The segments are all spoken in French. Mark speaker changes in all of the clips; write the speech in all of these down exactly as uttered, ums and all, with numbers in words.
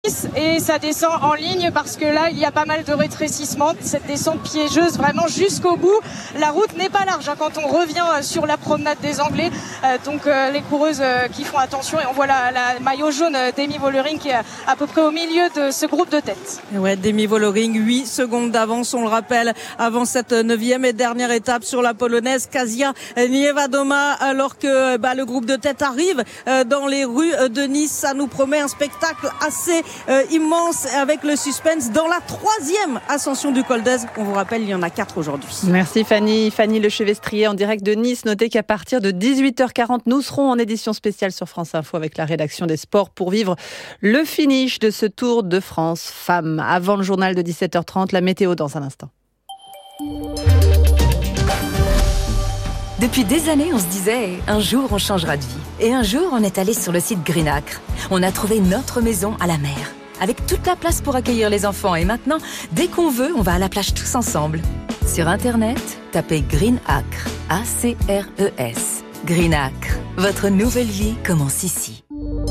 Speaker 1: Et ça descend en ligne parce que là il y a pas mal de rétrécissement, cette descente piégeuse vraiment jusqu'au bout. La route n'est pas large hein, quand on revient sur la promenade des Anglais, euh, donc euh, les coureuses euh, qui font attention, et on voit la, la maillot jaune d'Amy Vollering qui est à peu près au milieu de ce groupe de tête.
Speaker 2: Ouais, Demi Vollering, huit secondes d'avance, on le rappelle, avant cette neuvième et dernière étape sur la polonaise Kasia Niewiadoma, alors que bah, le groupe de tête arrive euh, dans les rues de Nice. Ça nous promet un spectacle assez Euh, immense avec le suspense dans la troisième ascension du Col d'Èze. On vous rappelle, il y en a quatre aujourd'hui.
Speaker 3: Merci Fanny. Fanny Lechevestrier en direct de Nice. Notez qu'à partir de dix-huit heures quarante, nous serons en édition spéciale sur France Info avec la rédaction des sports pour vivre le finish de ce Tour de France femmes. Avant le journal de dix-sept heures trente, la météo dans un instant.
Speaker 4: Depuis des années, on se disait « un jour, on changera de vie ». Et un jour, on est allé sur le site Greenacre. On a trouvé notre maison à la mer, avec toute la place pour accueillir les enfants. Et maintenant, dès qu'on veut, on va à la plage tous ensemble. Sur Internet, tapez Greenacre, A C R E S. Greenacre, votre nouvelle vie commence ici.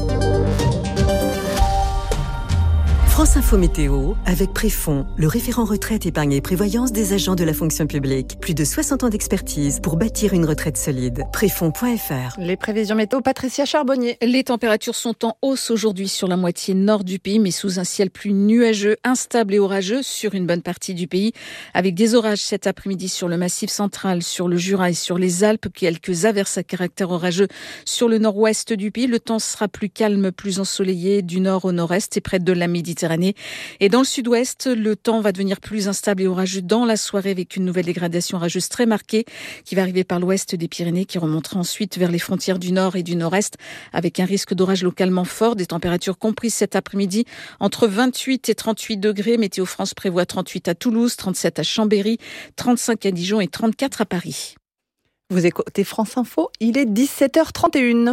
Speaker 4: France Info Météo, avec Préfond, le référent retraite, épargne et prévoyance des agents de la fonction publique. Plus de soixante ans d'expertise pour bâtir une retraite solide. Préfond point F R.
Speaker 3: Les prévisions météo, Patricia Charbonnier.
Speaker 5: Les températures sont en hausse aujourd'hui sur la moitié nord du pays, mais sous un ciel plus nuageux, instable et orageux sur une bonne partie du pays, avec des orages cet après-midi sur le Massif central, sur le Jura et sur les Alpes, quelques averses à caractère orageux sur le nord-ouest du pays. Le temps sera plus calme, plus ensoleillé du nord au nord-est et près de la Méditerranée. Et dans le sud-ouest, le temps va devenir plus instable et orageux dans la soirée avec une nouvelle dégradation orageuse très marquée qui va arriver par l'ouest des Pyrénées, qui remontera ensuite vers les frontières du nord et du nord-est avec un risque d'orage localement fort. Des températures comprises cet après-midi entre vingt-huit et trente-huit degrés. Météo France prévoit trente-huit à Toulouse, trente-sept à Chambéry, trente-cinq à Dijon et trente-quatre à Paris.
Speaker 3: Vous écoutez France Info, il est dix-sept heures trente et une.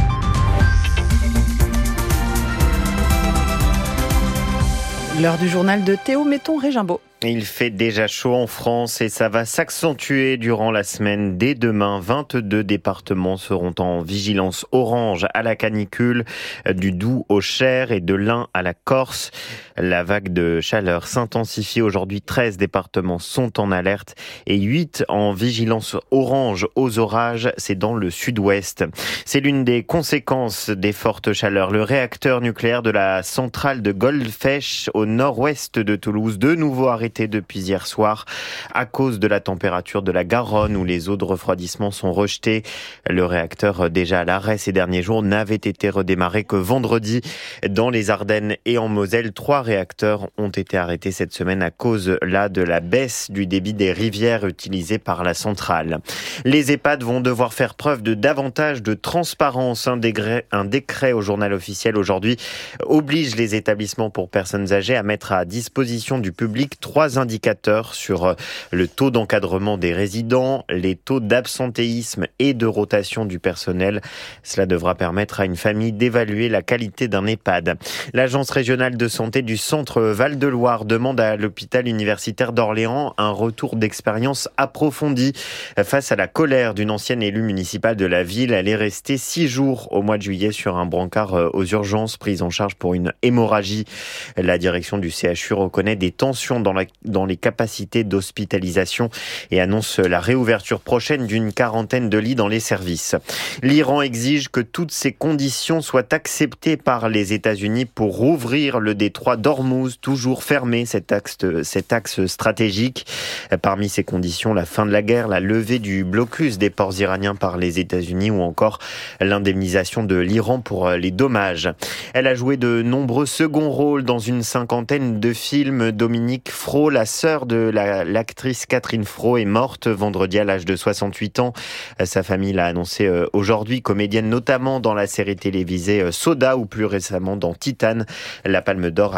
Speaker 3: L'heure du journal de Théo Metton-Régimbaud.
Speaker 6: Il fait déjà chaud en France et ça va s'accentuer durant la semaine. Dès demain, vingt-deux départements seront en vigilance orange à la canicule, du Doubs au Cher et de l'Ain à la Corse. La vague de chaleur s'intensifie aujourd'hui. treize départements sont en alerte et huit en vigilance orange aux orages. C'est dans le sud-ouest. C'est l'une des conséquences des fortes chaleurs. Le réacteur nucléaire de la centrale de Golfech au nord-ouest de Toulouse, de nouveau arrêté depuis hier soir à cause de la température de la Garonne où les eaux de refroidissement sont rejetées. Le réacteur déjà à l'arrêt ces derniers jours n'avait été redémarré que vendredi. Dans les Ardennes et en Moselle, trois réacteurs ont été arrêtés cette semaine à cause là de la baisse du débit des rivières utilisées par la centrale. Les EHPAD vont devoir faire preuve de davantage de transparence. Un décret, un décret au journal officiel aujourd'hui oblige les établissements pour personnes âgées à mettre à disposition du public trois indicateurs sur le taux d'encadrement des résidents, les taux d'absentéisme et de rotation du personnel. Cela devra permettre à une famille d'évaluer la qualité d'un EHPAD. L'Agence régionale de santé du centre Val-de-Loire demande à l'hôpital universitaire d'Orléans un retour d'expérience approfondi face à la colère d'une ancienne élue municipale de la ville. Elle est restée six jours au mois de juillet sur un brancard aux urgences, prise en charge pour une hémorragie. La direction du C H U reconnaît des tensions dans la dans les capacités d'hospitalisation et annonce la réouverture prochaine d'une quarantaine de lits dans les services. L'Iran exige que toutes ces conditions soient acceptées par les États-Unis pour rouvrir le détroit d'Ormuz, toujours fermé, cet axe, cet axe stratégique. Parmi ces conditions, la fin de la guerre, la levée du blocus des ports iraniens par les États-Unis ou encore l'indemnisation de l'Iran pour les dommages. Elle a joué de nombreux seconds rôles dans une cinquantaine de films. Dominique Fro, la sœur de la, l'actrice Catherine Fro, est morte vendredi à l'âge de soixante-huit ans. Sa famille l'a annoncé aujourd'hui, comédienne notamment dans la série télévisée Soda ou plus récemment dans Titane. La Palme d'Or a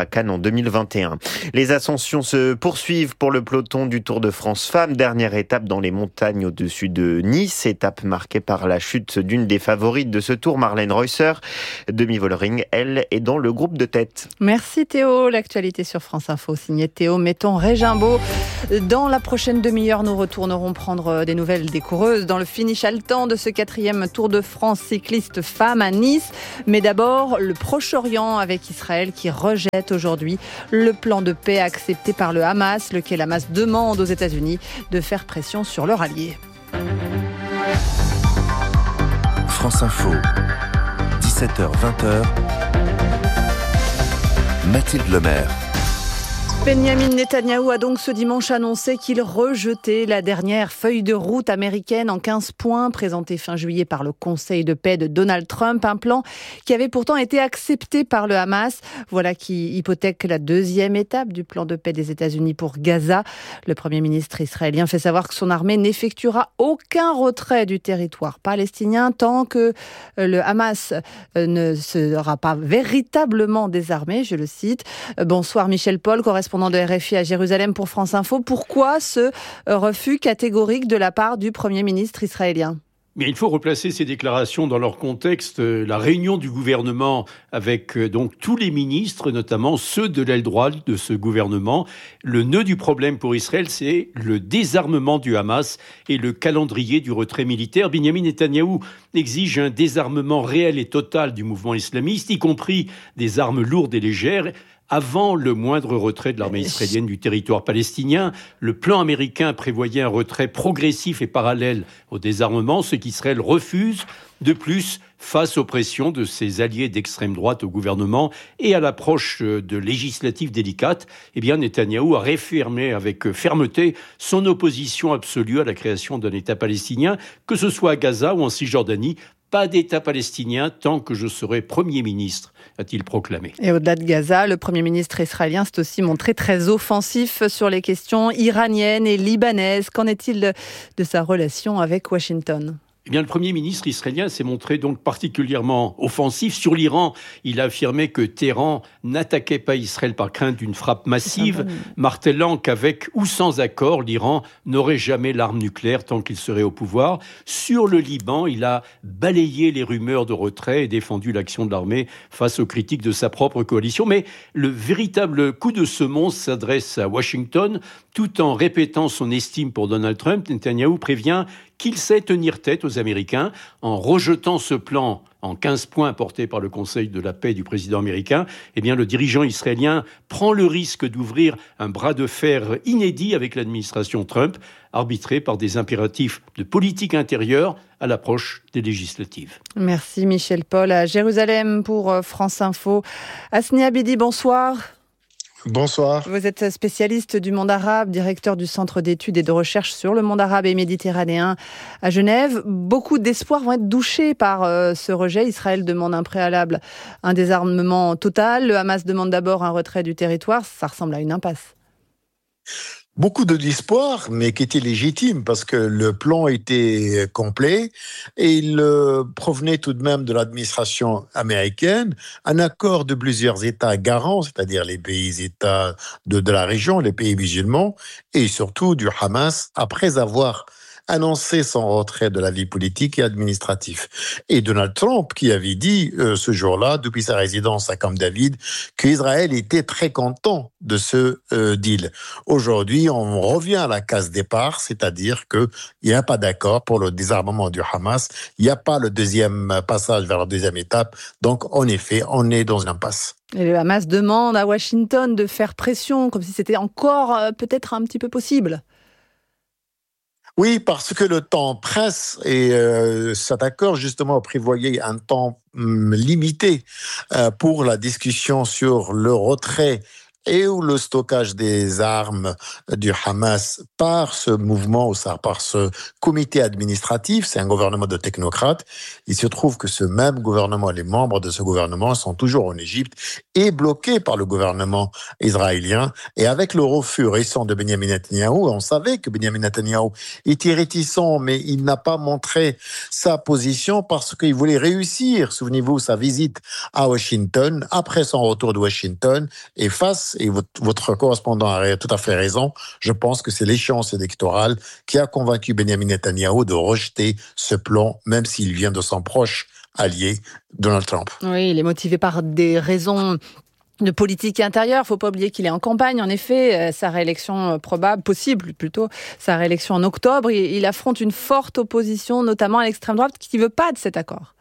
Speaker 6: Cannes en deux mille vingt et un. Les ascensions se poursuivent pour le peloton du Tour de France Femmes. Dernière étape dans les montagnes au-dessus de Nice. Étape marquée par la chute d'une des favorites de ce tour, Marlène Reusser. Demi Vollering, elle, est dans le groupe de tête.
Speaker 3: Merci Théo. L'actualité sur France Info, signé Théo Metton Régimbaud. Dans la prochaine demi-heure, nous retournerons prendre des nouvelles des coureuses dans le finish haletant de ce quatrième Tour de France cycliste femmes à Nice. Mais d'abord, le Proche-Orient avec Israël qui rejette aujourd'hui le plan de paix accepté par le Hamas, lequel Hamas demande aux États-Unis de faire pression sur leur allié.
Speaker 7: France Info, dix-sept heures vingt, Mathilde Lemaire.
Speaker 3: Benyamin Netanyahou a donc ce dimanche annoncé qu'il rejetait la dernière feuille de route américaine en quinze points présentée fin juillet par le Conseil de paix de Donald Trump, un plan qui avait pourtant été accepté par le Hamas. Voilà qui hypothèque la deuxième étape du plan de paix des États-Unis pour Gaza. Le Premier ministre israélien fait savoir que son armée n'effectuera aucun retrait du territoire palestinien tant que le Hamas ne sera pas véritablement désarmé, je le cite. Bonsoir Michel Paul, correspondant de R F I à Jérusalem pour France Info. Pourquoi ce refus catégorique de la part du Premier ministre israélien ?
Speaker 8: Mais il faut replacer ces déclarations dans leur contexte. La réunion du gouvernement avec donc tous les ministres, notamment ceux de l'aile droite de ce gouvernement. Le nœud du problème pour Israël, c'est le désarmement du Hamas et le calendrier du retrait militaire. Benyamin Netanyahou exige un désarmement réel et total du mouvement islamiste, y compris des armes lourdes et légères, avant le moindre retrait de l'armée israélienne du territoire palestinien. Le plan américain prévoyait un retrait progressif et parallèle au désarmement, ce qu'Israël refuse. De plus, face aux pressions de ses alliés d'extrême droite au gouvernement et à l'approche de législatives délicates, eh bien Netanyahou a réaffirmé avec fermeté son opposition absolue à la création d'un État palestinien, que ce soit à Gaza ou en Cisjordanie. Pas d'État palestinien tant que je serai Premier ministre, a-t-il proclamé.
Speaker 3: Et au-delà de Gaza, le Premier ministre israélien s'est aussi montré très offensif sur les questions iraniennes et libanaises. Qu'en est-il de, de sa relation avec Washington ?
Speaker 8: Eh bien, le Premier ministre israélien s'est montré donc particulièrement offensif. Sur l'Iran, il a affirmé que Téhéran n'attaquait pas Israël par crainte d'une frappe massive, martelant qu'avec ou sans accord, l'Iran n'aurait jamais l'arme nucléaire tant qu'il serait au pouvoir. Sur le Liban, il a balayé les rumeurs de retrait et défendu l'action de l'armée face aux critiques de sa propre coalition. Mais le véritable coup de semonce s'adresse à Washington. Tout en répétant son estime pour Donald Trump, Netanyahou prévient qu'il sait tenir tête aux Américains en rejetant ce plan en quinze points porté par le Conseil de la paix du président américain. Eh bien, le dirigeant israélien prend le risque d'ouvrir un bras de fer inédit avec l'administration Trump, arbitré par des impératifs de politique intérieure à l'approche des législatives.
Speaker 3: Merci Michel Paul à Jérusalem pour France Info. Asni Abidi, bonsoir.
Speaker 9: Bonsoir.
Speaker 3: Vous êtes spécialiste du monde arabe, directeur du Centre d'études et de recherche sur le monde arabe et méditerranéen à Genève. Beaucoup d'espoirs vont être douchés par euh, ce rejet. Israël demande un préalable, un désarmement total. Le Hamas demande d'abord un retrait du territoire. Ça ressemble à une impasse.
Speaker 9: Beaucoup de d'espoir, mais qui était légitime parce que le plan était complet et il euh, provenait tout de même de l'administration américaine, un accord de plusieurs États garants, c'est-à-dire les pays États de, de la région, les pays musulmans, et surtout du Hamas, après avoir annoncé son retrait de la vie politique et administrative. Et Donald Trump qui avait dit euh, ce jour-là, depuis sa résidence à Camp David, qu'Israël était très content de ce euh, deal. Aujourd'hui, on revient à la case départ, c'est-à-dire qu'il n'y a pas d'accord pour le désarmement du Hamas, il n'y a pas le deuxième passage vers la deuxième étape, donc en effet, on est dans une impasse.
Speaker 3: Et le Hamas demande à Washington de faire pression, comme si c'était encore euh, peut-être un petit peu possible.
Speaker 9: Oui, parce que le temps presse et euh, cet accord justement prévoyait un temps hum, limité euh, pour la discussion sur le retrait et où le stockage des armes du Hamas par ce mouvement, ou ça, par ce comité administratif, c'est un gouvernement de technocrates. Il se trouve que ce même gouvernement, les membres de ce gouvernement sont toujours en Égypte et bloqués par le gouvernement israélien. Et avec le refus récent de Benjamin Netanyahou, on savait que Benjamin Netanyahou était réticent, mais il n'a pas montré sa position parce qu'il voulait réussir. Souvenez-vous, sa visite à Washington, après son retour de Washington, et face, et votre, votre correspondant a tout à fait raison, je pense que c'est l'échéance électorale qui a convaincu Benjamin Netanyahou de rejeter ce plan, même s'il vient de son proche allié, Donald Trump.
Speaker 3: Oui, il est motivé par des raisons de politique intérieure. Il ne faut pas oublier qu'il est en campagne. En effet, sa réélection probable, possible plutôt, sa réélection en octobre, il affronte une forte opposition, notamment à l'extrême droite, qui ne veut pas de cet accord.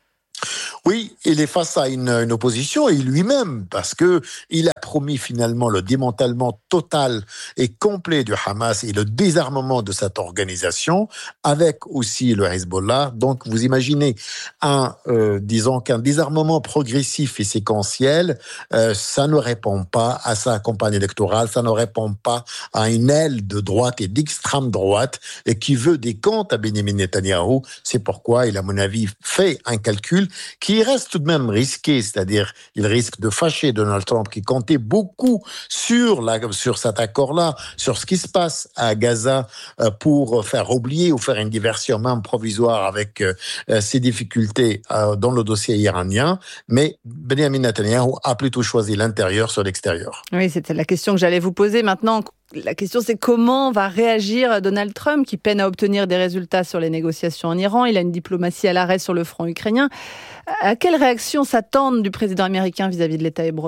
Speaker 9: Oui, il est face à une, une opposition, et lui-même, parce que il a promis finalement le démantèlement total et complet du Hamas et le désarmement de cette organisation, avec aussi le Hezbollah. Donc, vous imaginez un, euh, disons qu'un désarmement progressif et séquentiel, euh, ça ne répond pas à sa campagne électorale, ça ne répond pas à une aile de droite et d'extrême droite et qui veut des comptes à Benjamin Netanyahou. C'est pourquoi il a, à mon avis, fait un calcul qui reste tout de même risqué, c'est-à-dire il risque de fâcher Donald Trump qui comptait beaucoup sur, la, sur cet accord-là, sur ce qui se passe à Gaza euh, pour faire oublier ou faire une diversion même provisoire avec euh, ces difficultés euh, dans le dossier iranien. Mais Benjamin Netanyahou a plutôt choisi l'intérieur sur l'extérieur.
Speaker 3: Oui, c'était la question que j'allais vous poser maintenant. La question, c'est comment va réagir Donald Trump, qui peine à obtenir des résultats sur les négociations en Iran. Il a une diplomatie à l'arrêt sur le front ukrainien. À quelle réaction s'attendent du président américain vis-à-vis de l'État hébreu ?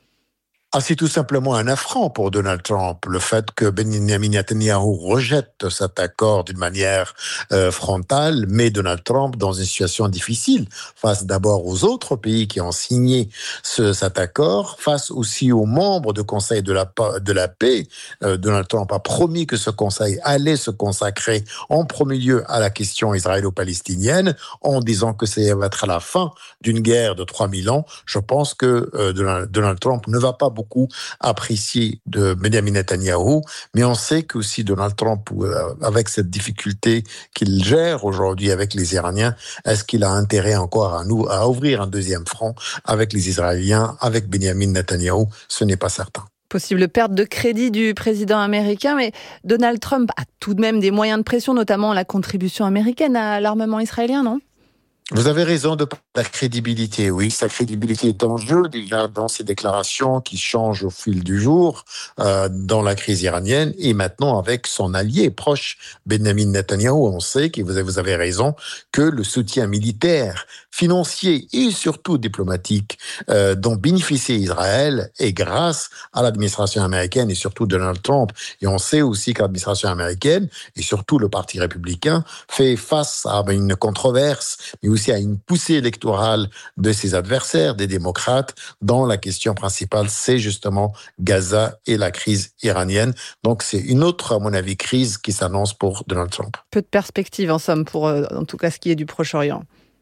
Speaker 9: Ah, c'est tout simplement un affront pour Donald Trump, le fait que Benjamin Netanyahou rejette cet accord d'une manière euh, frontale, met Donald Trump dans une situation difficile, face d'abord aux autres pays qui ont signé ce, cet accord, face aussi aux membres du Conseil de la, de la paix. Euh, Donald Trump a promis que ce Conseil allait se consacrer en premier lieu à la question israélo-palestinienne, en disant que ça va être la fin d'une guerre de trois mille ans. Je pense que euh, Donald, Donald Trump ne va pas beaucoup apprécié de Benjamin Netanyahou, mais on sait qu'aussi Donald Trump, avec cette difficulté qu'il gère aujourd'hui avec les Iraniens, est-ce qu'il a intérêt encore à, nous, à ouvrir un deuxième front avec les Israéliens, avec Benjamin Netanyahou? Ce n'est pas certain.
Speaker 3: Possible perte de crédit du président américain, mais Donald Trump a tout de même des moyens de pression, notamment la contribution américaine à l'armement israélien, non ?
Speaker 9: Vous avez raison de la crédibilité, oui. Sa crédibilité est en jeu déjà dans ses déclarations qui changent au fil du jour euh, dans la crise iranienne et maintenant avec son allié proche, Benjamin Netanyahou. On sait, que vous avez, vous avez raison, que le soutien militaire, financier et surtout diplomatique euh, dont bénéficie Israël est grâce à l'administration américaine et surtout Donald Trump. Et on sait aussi que l'administration américaine et surtout le Parti républicain fait face à une controverse, mais aussi à une poussée électorale de ses adversaires, des démocrates, dont la question principale, c'est justement Gaza et la crise iranienne. Donc c'est une autre, à mon avis, crise qui s'annonce pour Donald Trump.
Speaker 3: Peu de perspectives, en somme, pour euh, en tout cas ce qui est du Proche-Orient.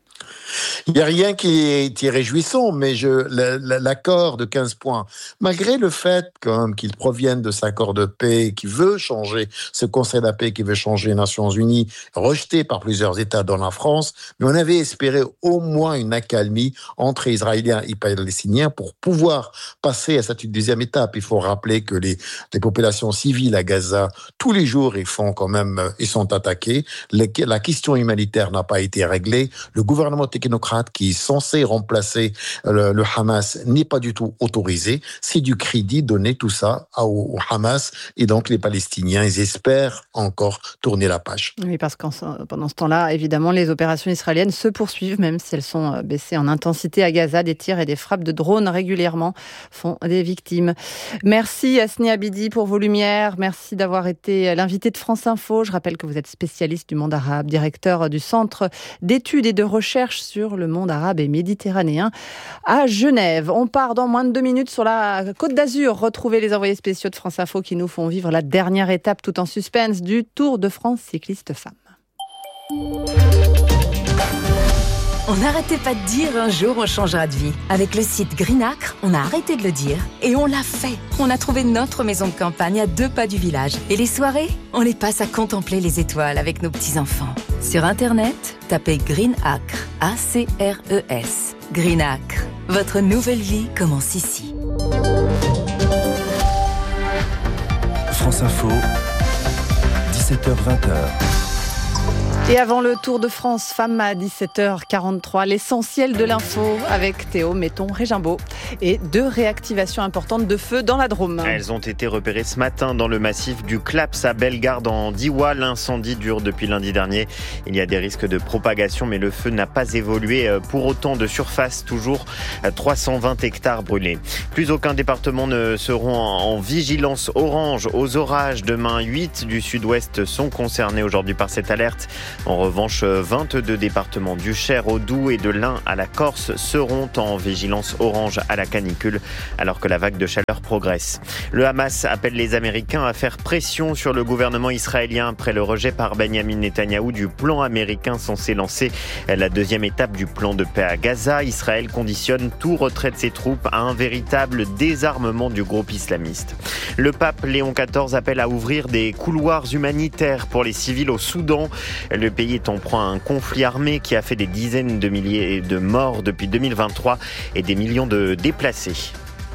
Speaker 9: Il n'y a rien qui est, qui est réjouissant, mais je, l'accord de quinze points, malgré le fait qu'il provienne de cet accord de paix, qui veut changer, ce Conseil de la paix qui veut changer les Nations Unies, rejeté par plusieurs États dans la France, mais on avait espéré au moins une accalmie entre Israéliens et Palestiniens pour pouvoir passer à cette deuxième étape. Il faut rappeler que les, les populations civiles à Gaza, tous les jours, ils font quand même, ils sont attaqués. Les, la question humanitaire n'a pas été réglée. Le gouvernement technocrate qui est censé remplacer le, le Hamas n'est pas du tout autorisé. C'est du crédit donné tout ça au, au Hamas et donc les Palestiniens, ils espèrent encore tourner la page.
Speaker 3: Oui, parce que pendant ce temps-là, évidemment, les opérations israéliennes se poursuivent, même si elles sont baissées en intensité à Gaza. Des tirs et des frappes de drones régulièrement font des victimes. Merci Hasni Abidi pour vos lumières. Merci d'avoir été l'invité de France Info. Je rappelle que vous êtes spécialiste du monde arabe, directeur du Centre d'études et de recherche sur le monde arabe et méditerranéen à Genève. On part dans moins de deux minutes sur la Côte d'Azur. Retrouvez les envoyés spéciaux de France Info qui nous font vivre la dernière étape tout en suspense du Tour de France cycliste femmes.
Speaker 4: On n'arrêtait pas de dire un jour on changera de vie. Avec le site Greenacre, on a arrêté de le dire et on l'a fait. On a trouvé notre maison de campagne à deux pas du village. Et les soirées, on les passe à contempler les étoiles avec nos petits-enfants. Sur Internet, tapez Greenacre, A C R E S. Greenacre, votre nouvelle vie commence ici.
Speaker 7: France Info, dix-sept heures vingt.
Speaker 3: Et avant le Tour de France Femmes à dix-sept heures quarante-trois, l'essentiel de l'info avec Théo Metton-Régimbaud et deux réactivations importantes de feux dans la Drôme.
Speaker 6: Elles ont été repérées ce matin dans le massif du Claps à Bellegarde en Diois. L'incendie dure depuis lundi dernier. Il y a des risques de propagation, mais le feu n'a pas évolué pour autant de surface. Toujours trois cent vingt hectares brûlés. Plus aucun département ne seront en vigilance orange aux orages. Demain, huit du sud-ouest sont concernés aujourd'hui par cette alerte. En revanche, vingt-deux départements du Cher au Doubs et de l'Ain à la Corse seront en vigilance orange à la canicule, alors que la vague de chaleur progresse. Le Hamas appelle les Américains à faire pression sur le gouvernement israélien après le rejet par Benjamin Netanyahou du plan américain censé lancer la deuxième étape du plan de paix à Gaza. Israël conditionne tout retrait de ses troupes à un véritable désarmement du groupe islamiste. Le pape Léon quatorze appelle à ouvrir des couloirs humanitaires pour les civils au Soudan. Le pays est en proie à un conflit armé qui a fait des dizaines de milliers de morts depuis deux mille vingt-trois et des millions de déplacés.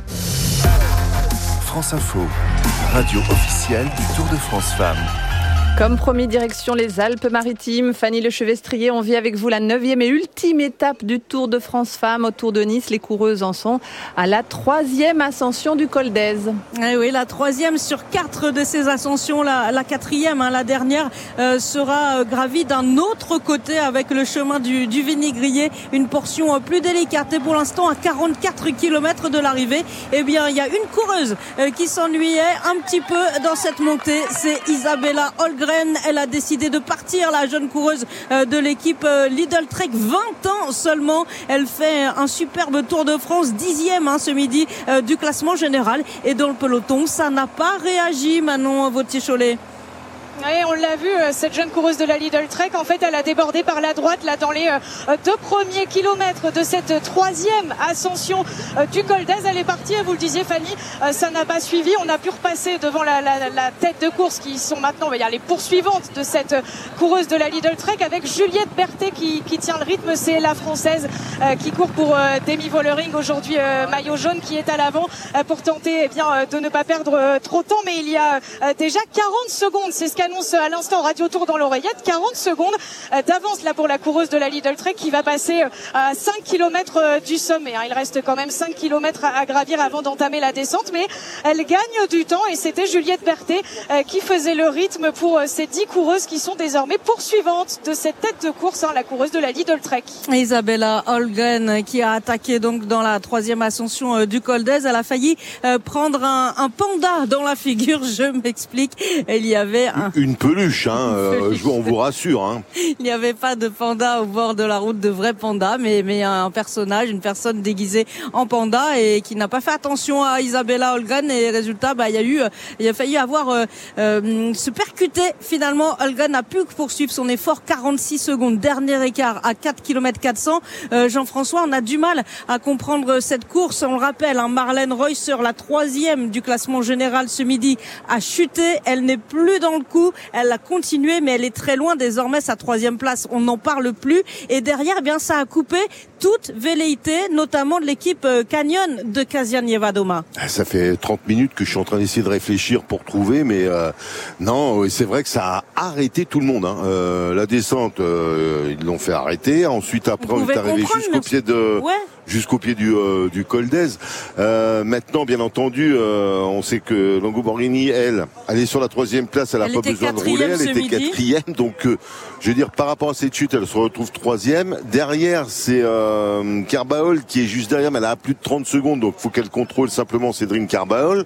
Speaker 7: France Info, radio officielle du Tour de France Femmes.
Speaker 3: Comme promis, direction les Alpes-Maritimes. Fanny Le Chevestrier, on vit avec vous la neuvième et ultime étape du Tour de France Femmes au Tour de Nice. Les coureuses en sont à la troisième ascension du Col d'Èze.
Speaker 2: Eh oui, la troisième sur quatre de ces ascensions. La, la quatrième, hein, la dernière, euh, sera euh, gravie d'un autre côté avec le chemin du, du Vinaigrier. Une portion euh, plus délicate. Et pour l'instant, à quarante-quatre kilomètres de l'arrivée, eh bien, il y a une coureuse euh, qui s'ennuyait un petit peu dans cette montée. C'est Isabella Holgren. Elle a décidé de partir, la jeune coureuse de l'équipe Lidl Trek, vingt ans seulement. Elle fait un superbe Tour de France, dixième hein, ce midi du classement général. Et dans le peloton, ça n'a pas réagi, Manon Vautier-Cholet.
Speaker 1: Oui, on l'a vu, cette jeune coureuse de la Lidl Trek, en fait, elle a débordé par la droite, là, dans les deux premiers kilomètres de cette troisième ascension du Col d'Èze. Elle est partie, vous le disiez, Fanny, ça n'a pas suivi. On a pu repasser devant la, la, la tête de course qui sont maintenant, il y a les poursuivantes de cette coureuse de la Lidl Trek avec Juliette Berthet qui, qui tient le rythme. C'est la Française euh, qui court pour euh, Demi Vollering, aujourd'hui euh, maillot jaune, qui est à l'avant euh, pour tenter eh bien, euh, de ne pas perdre euh, trop de temps. Mais il y a euh, déjà quarante secondes, c'est ce qu'a annonce à l'instant Radio Tour dans l'oreillette, quarante secondes d'avance là pour la coureuse de la Lidl Trek qui va passer à cinq kilomètres du sommet. Il reste quand même cinq kilomètres à gravir avant d'entamer la descente, mais elle gagne du temps et c'était Juliette Berthet qui faisait le rythme pour ces dix coureuses qui sont désormais poursuivantes de cette tête de course, la coureuse de la Lidl Trek.
Speaker 2: Isabella Holgren qui a attaqué donc dans la troisième ascension du Col d'Èze. Elle a failli prendre un, un panda dans la figure, je m'explique. Il y avait un...
Speaker 10: Une peluche, hein, euh, on vous rassure. Hein.
Speaker 2: Il n'y avait pas de panda au bord de la route, de vrais pandas, mais, mais un personnage, une personne déguisée en panda et qui n'a pas fait attention à Isabella Holgren. Et résultat, bah, il y a eu, il a failli avoir euh, euh, se percuter. Finalement, Holgren a pu poursuivre son effort. quarante-six secondes, dernier écart à quatre kilomètres quatre cents. Euh, Jean-François, on a du mal à comprendre cette course. On le rappelle, hein, Marlène Reusser, la troisième du classement général ce midi, a chuté. Elle n'est plus dans le coup. Elle a continué, mais elle est très loin désormais. Sa troisième place, on n'en parle plus. Et derrière, eh bien, ça a coupé toute velléité, notamment de l'équipe Canyon de Kasia Nievadoma.
Speaker 10: Ça fait trente minutes que je suis en train d'essayer de réfléchir pour trouver, mais euh, non, c'est vrai que ça a arrêté tout le monde. Hein. Euh, la descente, euh, ils l'ont fait arrêter. Ensuite, après, on est arrivé jusqu'au pied de... Ouais. jusqu'au pied du, euh, du Col d'Èze. Euh, maintenant, bien entendu, euh, on sait que Longo Borghini, elle, elle est sur la troisième place, elle n'a pas besoin de rouler, elle était quatrième. Donc, euh, je veux dire, par rapport à cette chute, elle se retrouve troisième. Derrière, c'est euh, Carbaol qui est juste derrière, mais elle a plus de trente secondes, donc il faut qu'elle contrôle simplement Cédrine Carbaol.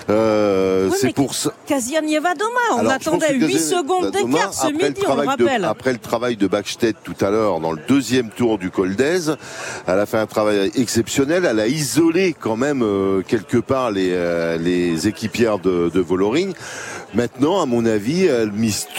Speaker 10: Euh,
Speaker 2: oui,
Speaker 10: c'est pour ça.
Speaker 2: Kasia Nievadoma, on Alors, attendait huit secondes d'écart ce midi, on rappelle.
Speaker 10: De, après le travail de Backstedt tout à l'heure, dans le deuxième tour du Col d'Èze, elle a fait un travail exceptionnel. Elle a isolé quand même euh, quelque part les, euh, les équipières de, de Vollering. Maintenant, à mon avis, elle mise tout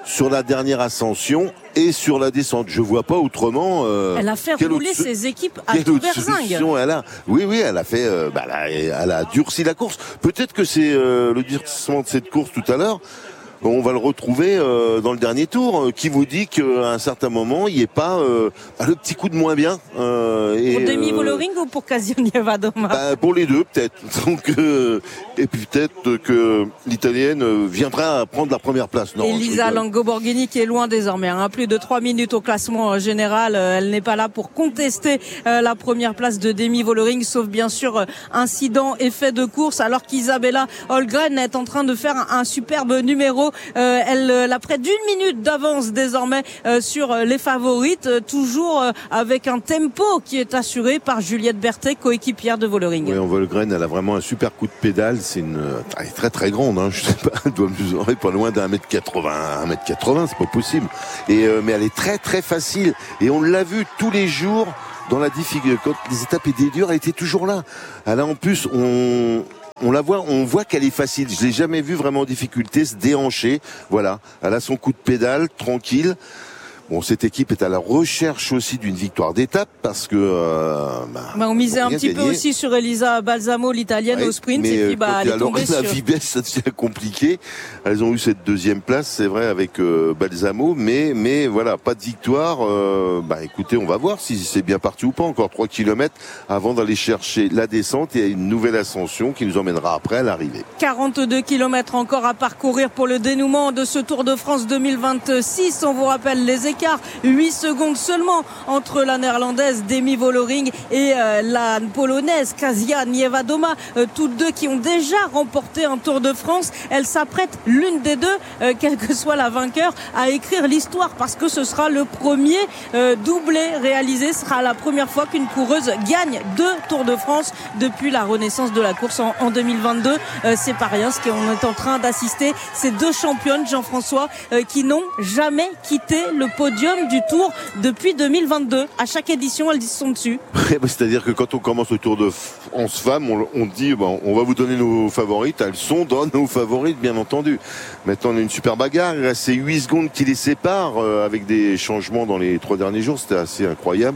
Speaker 10: sur la dernière ascension et sur la descente. Je vois pas autrement. Euh,
Speaker 2: elle a fait rouler autre, ses équipes à tout berzingue.
Speaker 10: Elle a, oui, oui, elle a fait, euh, bah, elle, a, elle a durci la course. Peut-être que c'est euh, le durcissement de cette course tout à l'heure. On va le retrouver euh, dans le dernier tour. Qui vous dit qu'à un certain moment, il n'y ait pas euh, le petit coup de moins bien
Speaker 2: euh, et, pour Demi Vollering euh, ou pour Kasia Nievadoma?
Speaker 10: Bah, pour les deux, peut-être. Donc, euh, et puis peut-être que l'Italienne viendra prendre la première place. Non,
Speaker 2: Elisa Longo-Borghini qui est loin désormais. Hein, plus de trois minutes au classement général. Elle n'est pas là pour contester euh, la première place de Demi Vollering, sauf bien sûr euh, incident, effet de course, alors qu'Isabella Holmgren est en train de faire un, un superbe numéro. Euh, elle euh, a près d'une minute d'avance désormais euh, sur euh, les favorites, euh, toujours euh, avec un tempo qui est assuré par Juliette Berthet, coéquipière de Vollering.
Speaker 10: Oui, en Holmgren, elle a vraiment un super coup de pédale. C'est une, elle est très très grande. Hein. Je sais pas, elle doit mesurer pas loin d'un mètre quatre-vingts, un mètre quatre-vingts, c'est pas possible. Et euh, mais elle est très très facile. Et on l'a vu tous les jours dans la difficulté. Quand les étapes étaient dures, elle était toujours là. Elle a en plus, on On la voit, on voit qu'elle est facile. Je l'ai jamais vue vraiment en difficulté, se déhancher. Voilà, elle a son coup de pédale, tranquille. Bon, cette équipe est à la recherche aussi d'une victoire d'étape parce que euh,
Speaker 2: bah, bah, on misait un petit gagner. peu aussi sur Elisa Balsamo, l'italienne, ouais, au sprint.
Speaker 10: Mais
Speaker 2: et puis bah, elle est
Speaker 10: alors
Speaker 2: tombée
Speaker 10: la
Speaker 2: sur...
Speaker 10: vitesse, ça devient compliqué. Elles ont eu cette deuxième place, c'est vrai, avec euh, Balsamo, mais mais voilà, pas de victoire. Euh, bah écoutez, on va voir si c'est bien parti ou pas. Encore trois kilomètres avant d'aller chercher la descente et une nouvelle ascension qui nous emmènera après à l'arrivée.
Speaker 2: quarante-deux kilomètres encore à parcourir pour le dénouement de ce Tour de France deux mille vingt-six. On vous rappelle les écarts. huit secondes seulement entre la néerlandaise Demi Vollering et euh, la polonaise Kasia Nievadoma, euh, toutes deux qui ont déjà remporté un Tour de France. Elles s'apprêtent, l'une des deux, euh, quelle que soit la vainqueur, à écrire l'histoire parce que ce sera le premier euh, doublé réalisé. Ce sera la première fois qu'une coureuse gagne deux Tours de France depuis la renaissance de la course en, en deux mille vingt-deux. Euh, c'est pas rien ce qu'on est en train d'assister. Ces deux championnes, Jean-François, euh, qui n'ont jamais quitté le podium du Tour depuis deux mille vingt-deux. À chaque édition, elles sont dessus.
Speaker 10: C'est-à-dire que quand on commence le Tour de France Femmes, on, on dit bon, on va vous donner nos favorites. Elles sont dans nos favorites, bien entendu. Maintenant, on a une super bagarre. Il reste huit secondes qui les séparent euh, avec des changements dans les trois derniers jours. C'était assez incroyable.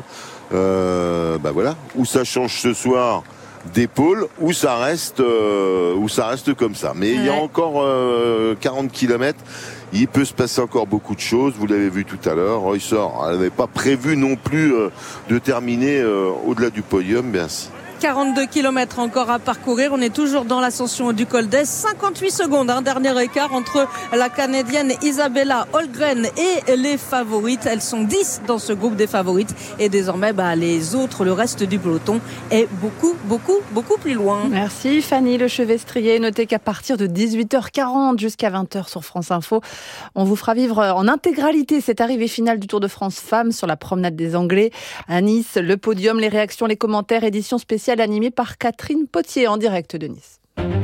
Speaker 10: Euh, bah voilà. Où ça change ce soir d'épaule, où ça reste, euh, où ça reste comme ça. Mais ouais. Il y a encore euh, quarante kilomètres. Il peut se passer encore beaucoup de choses. Vous l'avez vu tout à l'heure. Reusser, elle n'avait pas prévu non plus euh, de terminer euh, au-delà du podium. Merci.
Speaker 2: quarante-deux kilomètres encore à parcourir. On est toujours dans l'ascension du col d'Est. cinquante-huit secondes, un dernier écart entre la Canadienne Isabella Holmgren et les favorites. Elles sont dix dans ce groupe des favorites. Et désormais, bah, les autres, le reste du peloton est beaucoup, beaucoup, beaucoup plus loin.
Speaker 3: Merci Fanny Lechevestrier. Notez qu'à partir de dix-huit heures quarante jusqu'à vingt heures sur France Info, on vous fera vivre en intégralité cette arrivée finale du Tour de France Femmes sur la promenade des Anglais à Nice. Le podium, les réactions, les commentaires, édition spéciale animée par Catherine Potier en direct de Nice.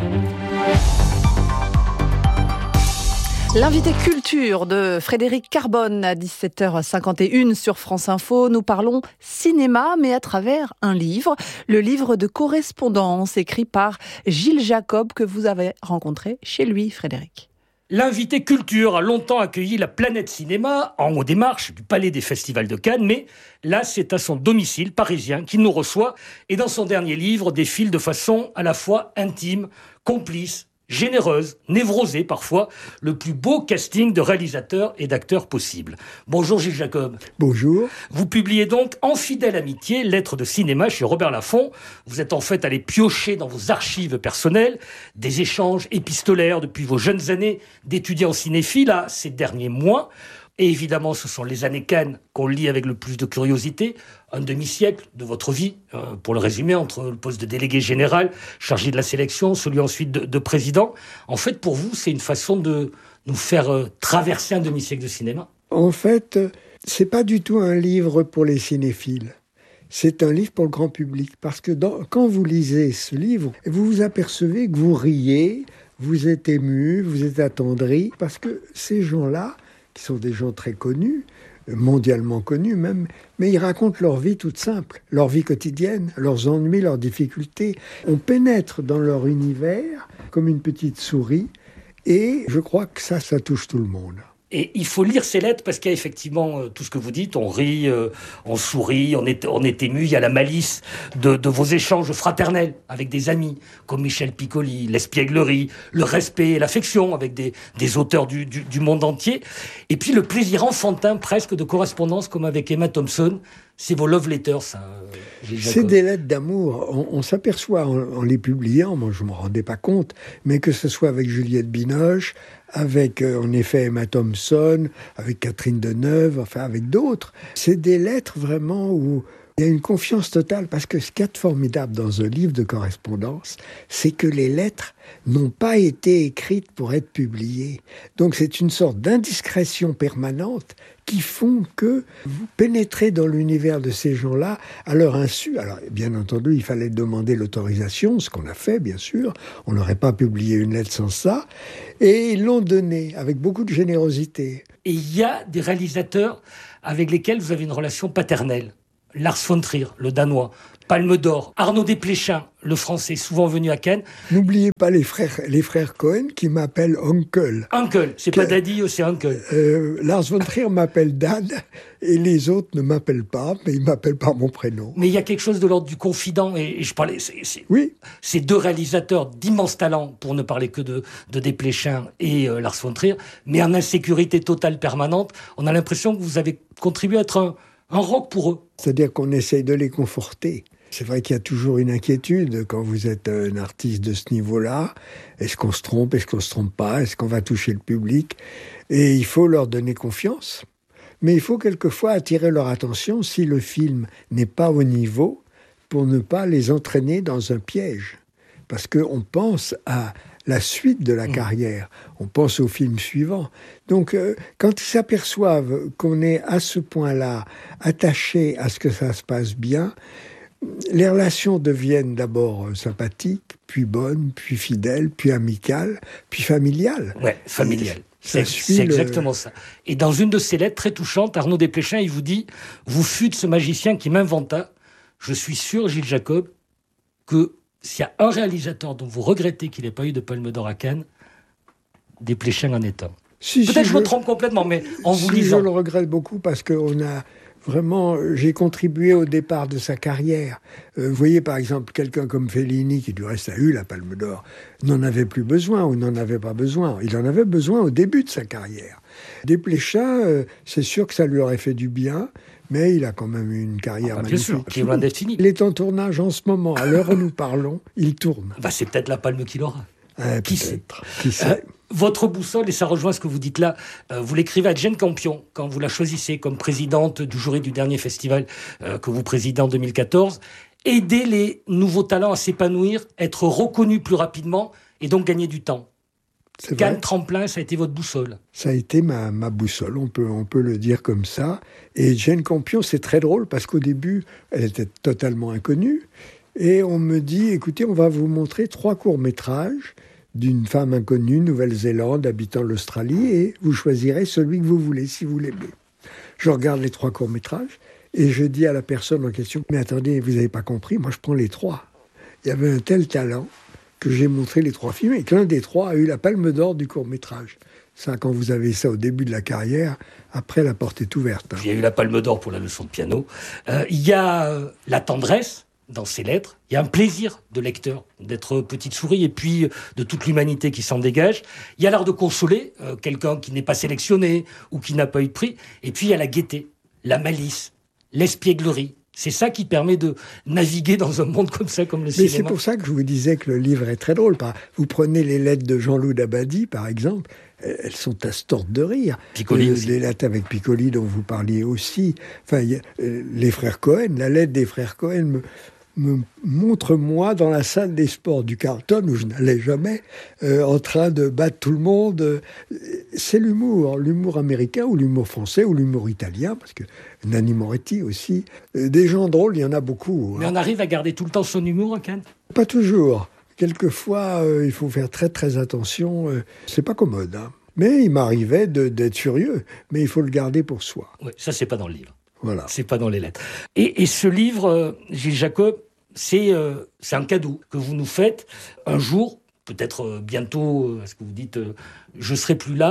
Speaker 3: L'invité culture de Frédéric Carbone à dix-sept heures cinquante et une sur France Info. Nous parlons cinéma, mais à travers un livre, le livre de correspondance écrit par Gilles Jacob que vous avez rencontré chez lui, Frédéric.
Speaker 11: L'invité culture a longtemps accueilli la Planète Cinéma en haut des marches du Palais des Festivals de Cannes, mais là, c'est à son domicile parisien qu'il nous reçoit et dans son dernier livre défile de façon à la fois intime, complice, généreuse, névrosée parfois, le plus beau casting de réalisateurs et d'acteurs possible. Bonjour Gilles Jacob.
Speaker 12: Bonjour.
Speaker 11: Vous publiez donc En fidèle amitié, lettres de cinéma chez Robert Laffont. Vous êtes en fait allé piocher dans vos archives personnelles, des échanges épistolaires depuis vos jeunes années d'étudiants cinéphiles à ces derniers mois. Et évidemment, ce sont les années Cannes qu'on lit avec le plus de curiosité. Un demi-siècle de votre vie, euh, pour le résumer, entre le poste de délégué général, chargé de la sélection, celui ensuite de, de président. En fait, pour vous, c'est une façon de nous faire euh, traverser un demi-siècle de cinéma.
Speaker 12: En fait, c'est pas du tout un livre pour les cinéphiles. C'est un livre pour le grand public. Parce que dans, quand vous lisez ce livre, vous vous apercevez que vous riez, vous êtes ému, vous êtes attendri. Parce que ces gens-là, qui sont des gens très connus, mondialement connus même, mais ils racontent leur vie toute simple, leur vie quotidienne, leurs ennuis, leurs difficultés. On pénètre dans leur univers comme une petite souris, et je crois que ça, ça touche tout le monde.
Speaker 11: Et il faut lire ces lettres parce qu'il y a effectivement euh, tout ce que vous dites. On rit, euh, on sourit, on est, on est ému. Il y a la malice de, de vos échanges fraternels avec des amis comme Michel Piccoli, l'espièglerie, le respect et l'affection avec des, des auteurs du, du, du monde entier. Et puis le plaisir enfantin presque de correspondance comme avec Emma Thompson. C'est vos love letters, ça. Euh,
Speaker 12: C'est des lettres d'amour. On, on s'aperçoit en, en les publiant, moi je ne me rendais pas compte, mais que ce soit avec Juliette Binoche, avec euh, en effet Emma Thompson, avec Catherine Deneuve, enfin avec d'autres. C'est des lettres vraiment où il y a une confiance totale, parce que ce qu'il y a de formidable dans un livre de correspondance, c'est que les lettres n'ont pas été écrites pour être publiées. Donc c'est une sorte d'indiscrétion permanente qui font que vous pénétrez dans l'univers de ces gens-là à leur insu. Alors bien entendu, il fallait demander l'autorisation, ce qu'on a fait bien sûr. On n'aurait pas publié une lettre sans ça. Et ils l'ont donné avec beaucoup de générosité.
Speaker 11: Et il y a des réalisateurs avec lesquels vous avez une relation paternelle. Lars von Trier, le Danois, Palme d'Or, Arnaud Desplechin, le Français, souvent venu à Cannes.
Speaker 12: N'oubliez pas les frères, les frères Cohen qui m'appellent Uncle.
Speaker 11: Uncle, c'est que, pas Daddy, c'est Uncle.
Speaker 12: Euh, Lars von Trier m'appelle Dad et les autres ne m'appellent pas, mais ils m'appellent par mon prénom.
Speaker 11: Mais il y a quelque chose de l'ordre du confident, et, et je parlais... C'est, c'est,
Speaker 12: oui.
Speaker 11: Ces deux réalisateurs d'immense talent, pour ne parler que de, de Desplechin et euh, Lars von Trier, mais en insécurité totale permanente, on a l'impression que vous avez contribué à être un... un roc pour eux.
Speaker 12: C'est-à-dire qu'on essaye de les conforter. C'est vrai qu'il y a toujours une inquiétude quand vous êtes un artiste de ce niveau-là. Est-ce qu'on se trompe? Est-ce qu'on se trompe pas? Est-ce qu'on va toucher le public? Et il faut leur donner confiance. Mais il faut quelquefois attirer leur attention si le film n'est pas au niveau pour ne pas les entraîner dans un piège. Parce qu'on pense à la suite de la carrière. On pense au film suivant. Donc, euh, quand ils s'aperçoivent qu'on est à ce point-là attaché à ce que ça se passe bien, les relations deviennent d'abord sympathiques, puis bonnes, puis fidèles, puis amicales, puis familiales.
Speaker 11: Ouais, familiales. C'est, c'est le... exactement ça. Et dans une de ses lettres très touchantes, Arnaud Desplechin, il vous dit « Vous fûtes ce magicien qui m'inventa. Je suis sûr, Gilles Jacob, que s'il y a un réalisateur dont vous regrettez qu'il n'ait pas eu de Palme d'Or à Cannes, Desplechin en est un. »
Speaker 12: Si,
Speaker 11: Peut-être
Speaker 12: si,
Speaker 11: je me
Speaker 12: je...
Speaker 11: trompe complètement, mais en vous
Speaker 12: si,
Speaker 11: lisant...
Speaker 12: Je le regrette beaucoup parce qu'on a... Vraiment, j'ai contribué au départ de sa carrière. Euh, vous voyez, par exemple, quelqu'un comme Fellini, qui du reste a eu la Palme d'Or, n'en avait plus besoin ou n'en avait pas besoin. Il en avait besoin au début de sa carrière. Desplechin, euh, c'est sûr que ça lui aurait fait du bien, mais il a quand même eu une carrière ah bah magnifique.
Speaker 11: Bien sûr, qui est loin d'être fini.
Speaker 12: Il est en tournage en ce moment. À l'heure où nous parlons, il tourne.
Speaker 11: Bah, c'est peut-être la palme qu'il aura.
Speaker 12: Euh,
Speaker 11: qui sait,
Speaker 12: qui sait.
Speaker 11: Euh, Votre boussole, et ça rejoint ce que vous dites là, euh, vous l'écrivez à Jane Campion, quand vous la choisissez comme présidente du jury du dernier festival euh, que vous présidez en deux mille quatorze. Aider les nouveaux talents à s'épanouir, être reconnus plus rapidement et donc gagner du temps.
Speaker 12: C'est
Speaker 11: Cannes
Speaker 12: vrai.
Speaker 11: Tremplin, ça a été votre boussole.
Speaker 12: Ça a été ma, ma boussole, on peut, on peut le dire comme ça. Et Jane Campion, c'est très drôle parce qu'au début, elle était totalement inconnue. Et on me dit, écoutez, on va vous montrer trois courts-métrages d'une femme inconnue, Nouvelle-Zélande, habitant l'Australie, et vous choisirez celui que vous voulez, si vous l'aimez. Je regarde les trois courts-métrages, et je dis à la personne en question, mais attendez, vous n'avez pas compris, moi je prends les trois. Il y avait un tel talent que j'ai montré les trois films, et que l'un des trois a eu la Palme d'Or du court-métrage. Ça, quand vous avez ça au début de la carrière, après la porte est ouverte. Hein.
Speaker 11: Il y a eu la Palme d'Or pour la leçon de piano. Euh, il y a euh, la tendresse dans ces lettres, il y a un plaisir de lecteur d'être petite souris et puis de toute l'humanité qui s'en dégage. Il y a l'art de consoler euh, quelqu'un qui n'est pas sélectionné ou qui n'a pas eu de prix. Et puis il y a la gaieté, la malice, l'espièglerie. C'est ça qui permet de naviguer dans un monde comme ça, comme le
Speaker 12: Mais
Speaker 11: cinéma.
Speaker 12: C'est pour ça que je vous disais que le livre est très drôle. Vous prenez les lettres de Jean-Loup Dabadi, par exemple, elles sont à se tordre de rire.
Speaker 11: Piccoli
Speaker 12: euh,
Speaker 11: aussi.
Speaker 12: Les lettres avec Piccoli dont vous parliez aussi. Enfin, y a, euh, les frères Cohen, la lettre des frères Cohen me, me montre moi dans la salle des sports du Carlton, où je n'allais jamais, euh, en train de battre tout le monde. C'est l'humour, l'humour américain ou l'humour français ou l'humour italien, parce que Nanni Moretti aussi. Euh, des gens drôles, il y en a beaucoup.
Speaker 11: Mais
Speaker 12: hein.
Speaker 11: on arrive à garder tout le temps son humour, Cannes ?
Speaker 12: Pas toujours. Quelquefois, euh, il faut faire très très attention. Euh, c'est pas commode, hein. Mais il m'arrivait de, d'être furieux. Mais il faut le garder pour soi.
Speaker 11: Oui, ça c'est pas dans le livre.
Speaker 12: Voilà.
Speaker 11: C'est pas dans les lettres. Et, et ce livre, euh, Gilles Jacob, c'est euh, c'est un cadeau que vous nous faites un jour, peut-être euh, bientôt, euh, parce que vous dites, euh, je serai plus là.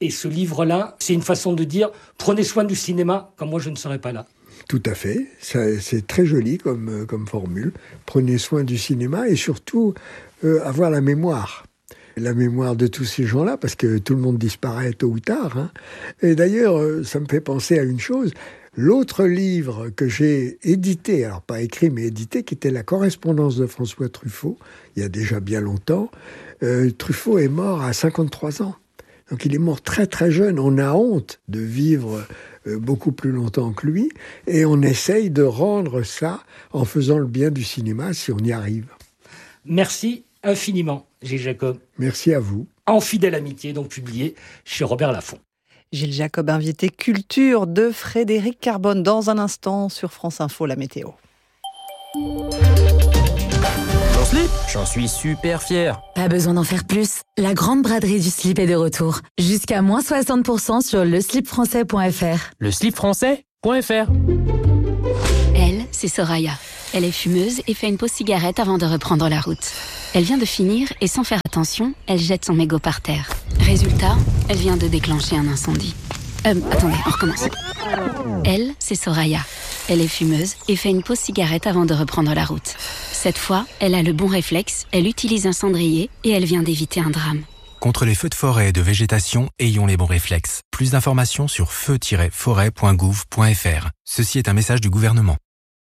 Speaker 11: Et ce livre-là, c'est une façon de dire « Prenez soin du cinéma quand moi je ne serai pas là ».
Speaker 12: Tout à fait. Ça, c'est très joli comme, comme formule. Prenez soin du cinéma et surtout euh, avoir la mémoire. La mémoire de tous ces gens-là, parce que tout le monde disparaît tôt ou tard. Hein. Et d'ailleurs, euh, ça me fait penser à une chose. L'autre livre que j'ai édité, alors pas écrit mais édité, qui était La correspondance de François Truffaut, il y a déjà bien longtemps, euh, Truffaut est mort à cinquante-trois ans. Donc il est mort très très jeune. On a honte de vivre euh, beaucoup plus longtemps que lui et on essaye de rendre ça en faisant le bien du cinéma si on y arrive.
Speaker 11: Merci infiniment, Gilles Jacob.
Speaker 12: Merci à vous.
Speaker 11: En fidèle amitié, donc publié chez Robert Laffont.
Speaker 3: Gilles Jacob, invité culture de Frédéric Carbone. Dans un instant sur France Info, la météo.
Speaker 13: Mon slip, j'en suis super fier.
Speaker 14: Pas besoin d'en faire plus. La grande braderie du slip est de retour. Jusqu'à moins soixante pour cent sur le slip français point f r.
Speaker 13: Le slip français point f r.
Speaker 15: Elle, c'est Soraya. Elle est fumeuse et fait une pause cigarette avant de reprendre la route. Elle vient de finir et sans faire attention, elle jette son mégot par terre. Résultat, elle vient de déclencher un incendie. Euh, attendez, on recommence. Elle, c'est Soraya. Elle est fumeuse et fait une pause cigarette avant de reprendre la route. Cette fois, elle a le bon réflexe, elle utilise un cendrier et elle vient d'éviter un drame.
Speaker 16: Contre les feux de forêt et de végétation, ayons les bons réflexes. Plus d'informations sur feu tiret forêt point gouv point f r. Ceci est un message du gouvernement.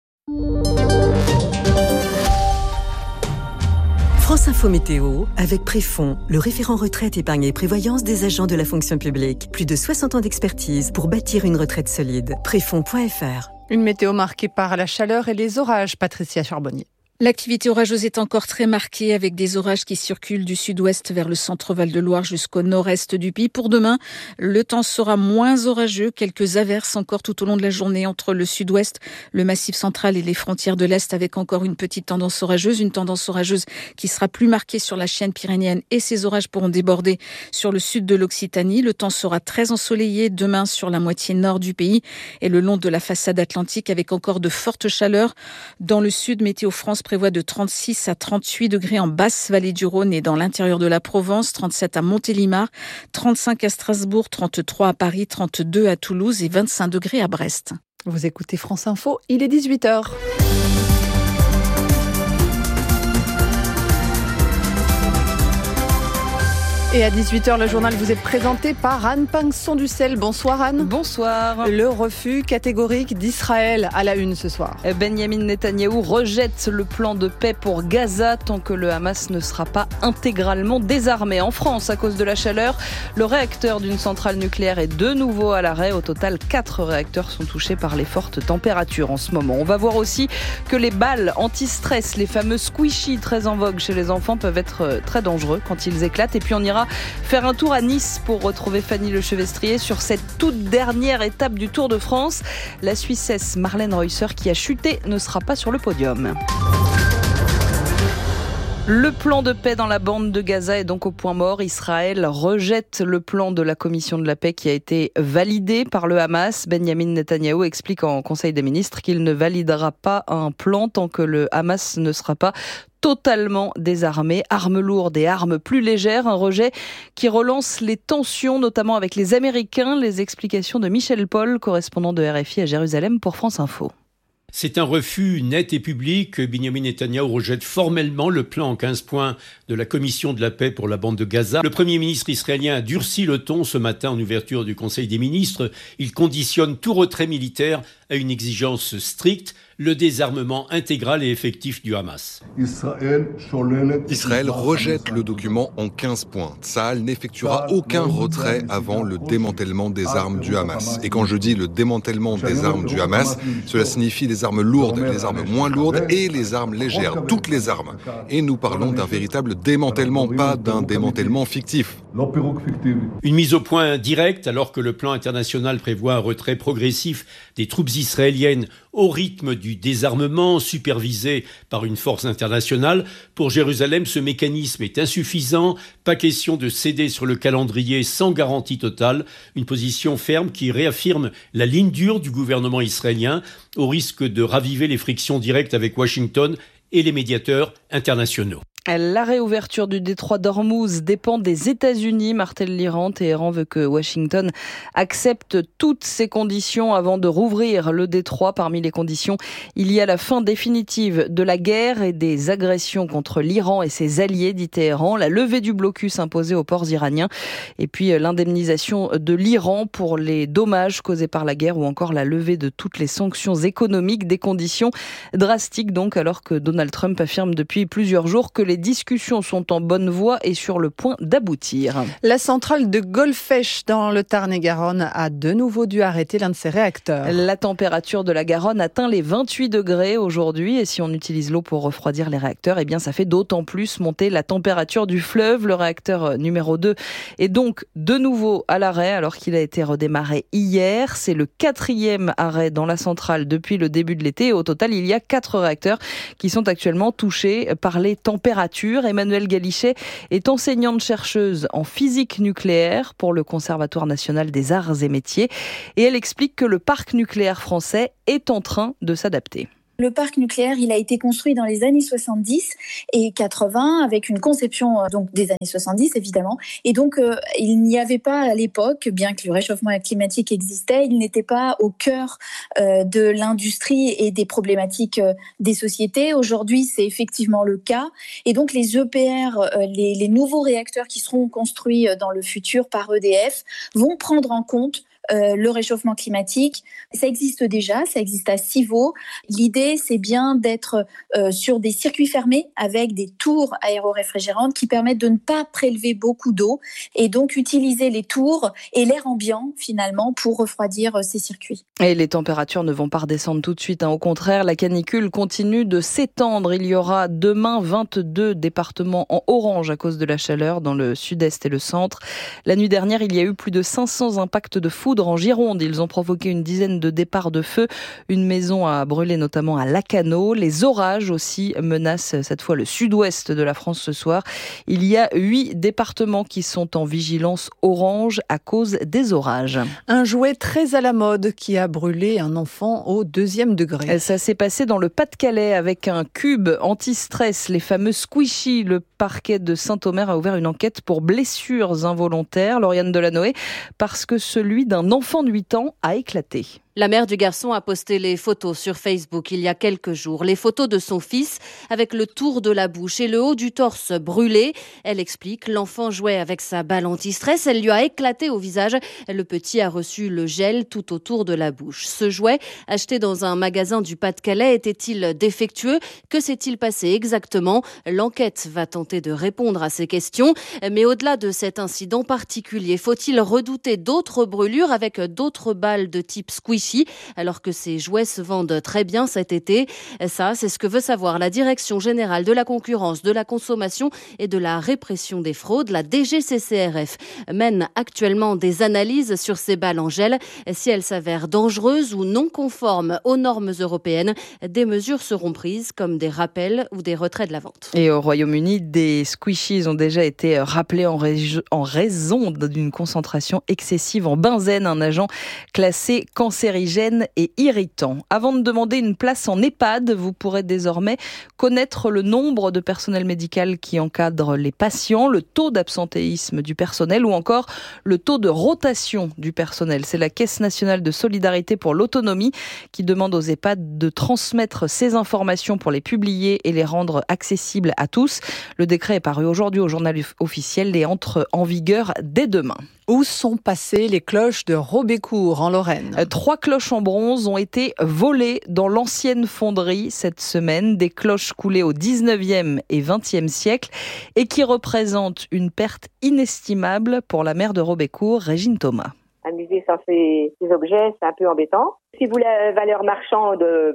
Speaker 17: France Info Météo, avec Préfond, le référent retraite, épargne et prévoyance des agents de la fonction publique. Plus de soixante ans d'expertise pour bâtir une retraite solide. Préfond point f r.
Speaker 3: Une météo marquée par la chaleur et les orages, Patricia Charbonnier.
Speaker 5: L'activité orageuse est encore très marquée avec des orages qui circulent du sud-ouest vers le centre Val-de-Loire jusqu'au nord-est du pays. Pour demain, le temps sera moins orageux. Quelques averses encore tout au long de la journée entre le sud-ouest, le massif central et les frontières de l'est avec encore une petite tendance orageuse. Une tendance orageuse qui sera plus marquée sur la chaîne pyrénéenne et ces orages pourront déborder sur le sud de l'Occitanie. Le temps sera très ensoleillé demain sur la moitié nord du pays et le long de la façade atlantique avec encore de fortes chaleurs. Dans le sud, Météo France prévoit de trente-six à trente-huit degrés en basse vallée du Rhône et dans l'intérieur de la Provence, trente-sept à Montélimar, trente-cinq à Strasbourg, trente-trois à Paris, trente-deux à Toulouse et vingt-cinq degrés à Brest.
Speaker 3: Vous écoutez France Info, il est dix-huit heures. Et à dix-huit heures, le journal vous est présenté par Anne Pinxon-Ducel. Bonsoir Anne.
Speaker 2: Bonsoir.
Speaker 3: Le refus catégorique d'Israël à la une ce soir.
Speaker 2: Benjamin Netanyahou rejette le plan de paix pour Gaza tant que le Hamas ne sera pas intégralement désarmé. En France, à cause de la chaleur, le réacteur d'une centrale nucléaire est de nouveau à l'arrêt. Au total, quatre réacteurs sont touchés par les fortes températures en ce moment. On va voir aussi que les balles anti-stress, les fameux squishy très en vogue chez les enfants, peuvent être très dangereux quand ils éclatent. Et puis on ira faire un tour à Nice pour retrouver Fanny Lechevestrier sur cette toute dernière étape du Tour de France. La Suissesse Marlène Reusser, qui a chuté, ne sera pas sur le podium. Le plan de paix dans la bande de Gaza est donc au point mort. Israël rejette le plan de la commission de la paix qui a été validé par le Hamas. Benjamin Netanyahou explique en Conseil des ministres qu'il ne validera pas un plan tant que le Hamas ne sera pas totalement désarmé. Armes lourdes et armes plus légères, un rejet qui relance les tensions, notamment avec les Américains. Les explications de Michel Paul, correspondant de R F I à Jérusalem pour France Info.
Speaker 8: C'est un refus net et public. Benjamin Netanyahou rejette formellement le plan en quinze points de la commission de la paix pour la bande de Gaza. Le Premier ministre israélien a durci le ton ce matin en ouverture du Conseil des ministres. Il conditionne tout retrait militaire à une exigence stricte, le désarmement intégral et effectif du Hamas.
Speaker 18: Israël rejette le document en quinze points. Tsahal n'effectuera aucun retrait avant le démantèlement des armes du Hamas. Et quand je dis le démantèlement des armes du Hamas, cela signifie les armes lourdes, les armes moins lourdes et les armes légères, toutes les armes. Et nous parlons d'un véritable démantèlement, pas d'un démantèlement fictif.
Speaker 8: Une mise au point directe alors que le plan international prévoit un retrait progressif des troupes israéliennes au rythme du désarmement supervisé par une force internationale. Pour Jérusalem, ce mécanisme est insuffisant. Pas question de céder sur le calendrier sans garantie totale. Une position ferme qui réaffirme la ligne dure du gouvernement israélien au risque de raviver les frictions directes avec Washington et les médiateurs internationaux.
Speaker 3: La réouverture du détroit d'Ormuz dépend des États-Unis, martèle l'Iran. Téhéran veut que Washington accepte toutes ces conditions avant de rouvrir le détroit. Parmi les conditions, il y a la fin définitive de la guerre et des agressions contre l'Iran et ses alliés, dit Téhéran, la levée du blocus imposé aux ports iraniens et puis l'indemnisation de l'Iran pour les dommages causés par la guerre ou encore la levée de toutes les sanctions économiques, des conditions drastiques donc, alors que Donald Trump affirme depuis plusieurs jours que les discussions sont en bonne voie et sur le point d'aboutir. La centrale de Golfech dans le Tarn-et-Garonne a de nouveau dû arrêter l'un de ses réacteurs. La température de la Garonne atteint les vingt-huit degrés aujourd'hui et si on utilise l'eau pour refroidir les réacteurs, eh bien ça fait d'autant plus monter la température du fleuve. Le réacteur numéro deux est donc de nouveau à l'arrêt alors qu'il a été redémarré hier. C'est le quatrième arrêt dans la centrale depuis le début de l'été. Au total, il y a quatre réacteurs qui sont actuellement touchés par les températures. Emmanuelle Galichet est enseignante-chercheuse en physique nucléaire pour le Conservatoire national des arts et métiers et elle explique que le parc nucléaire français est en train de s'adapter.
Speaker 19: Le parc nucléaire, il a été construit dans les années soixante-dix et quatre-vingts avec une conception euh, donc des années soixante-dix évidemment. Et donc euh, il n'y avait pas à l'époque, bien que le réchauffement climatique existait, il n'était pas au cœur euh, de l'industrie et des problématiques euh, des sociétés. Aujourd'hui, c'est effectivement le cas. Et donc les E P R, euh, les, les nouveaux réacteurs qui seront construits dans le futur par E D F vont prendre en compte Euh, le réchauffement climatique. Ça existe déjà, ça existe à Civaux. L'idée, c'est bien d'être euh, sur des circuits fermés avec des tours aéroréfrigérantes qui permettent de ne pas prélever beaucoup d'eau et donc utiliser les tours et l'air ambiant finalement pour refroidir euh, ces circuits.
Speaker 3: Et les températures ne vont pas redescendre tout de suite, hein. Au contraire, la canicule continue de s'étendre. Il y aura demain vingt-deux départements en orange à cause de la chaleur dans le sud-est et le centre. La nuit dernière, il y a eu plus de cinq cents impacts de foudre en Gironde. Ils ont provoqué une dizaine de départs de feu. Une maison a brûlé notamment à Lacanau. Les orages aussi menacent cette fois le sud-ouest de la France ce soir. Il y a huit départements qui sont en vigilance orange à cause des orages. Un jouet très à la mode qui a brûlé un enfant au deuxième degré. Ça s'est passé dans le Pas-de-Calais avec un cube anti-stress, les fameux squishy. Le parquet de Saint-Omer a ouvert une enquête pour blessures involontaires, Lauriane Delanoë, parce que celui d'un enfant de huit ans a éclaté.
Speaker 20: La mère du garçon a posté les photos sur Facebook il y a quelques jours. Les photos de son fils avec le tour de la bouche et le haut du torse brûlé. Elle explique, l'enfant jouait avec sa balle anti-stress. Elle lui a éclaté au visage. Le petit a reçu le gel tout autour de la bouche. Ce jouet, acheté dans un magasin du Pas-de-Calais, était-il défectueux? Que s'est-il passé exactement? L'enquête va tenter de répondre à ces questions. Mais au-delà de cet incident particulier, faut-il redouter d'autres brûlures avec d'autres balles de type squishy alors que ces jouets se vendent très bien cet été? Ça, c'est ce que veut savoir la Direction générale de la concurrence, de la consommation et de la répression des fraudes. La D G C C R F mène actuellement des analyses sur ces balles en gel. Si elles s'avèrent dangereuses ou non conformes aux normes européennes, des mesures seront prises comme des rappels ou des retraits de la vente.
Speaker 3: Et au Royaume-Uni, des squishies ont déjà été rappelés en, ré- en raison d'une concentration excessive en benzène, un agent classé cancérigène et irritant. Avant de demander une place en EHPAD, vous pourrez désormais connaître le nombre de personnel médical qui encadre les patients, le taux d'absentéisme du personnel ou encore le taux de rotation du personnel. C'est la Caisse nationale de solidarité pour l'autonomie qui demande aux EHPAD de transmettre ces informations pour les publier et les rendre accessibles à tous. Le décret est paru aujourd'hui au journal officiel et entre en vigueur dès demain. Où sont passées les cloches de Robécourt en Lorraine? Trois cloches en bronze ont été volées dans l'ancienne fonderie cette semaine. Des cloches coulées au dix-neuvième et vingtième siècle et qui représentent une perte inestimable pour la maire de Robécourt, Régine Thomas.
Speaker 21: Amuser sans ces, ces objets, c'est un peu embêtant. Si vous la valeur marchande euh,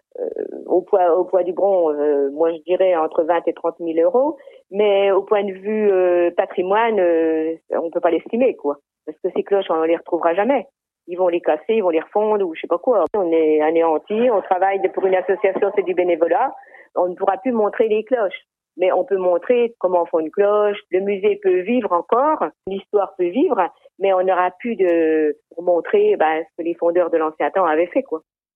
Speaker 21: au, poids, au poids du bronze, euh, moi je dirais entre vingt et trente mille euros. Mais au point de vue euh, patrimoine, euh, on peut pas l'estimer, quoi. Parce que ces cloches, on les retrouvera jamais. Ils vont les casser, ils vont les refondre ou je sais pas quoi. On est anéantis, on travaille pour une association, c'est du bénévolat. On ne pourra plus montrer les cloches. Mais on peut montrer comment on fait une cloche. Le musée peut vivre encore, l'histoire peut vivre, mais on n'aura plus de pour montrer bah, ce que les fondeurs de l'ancien temps avaient fait, quoi.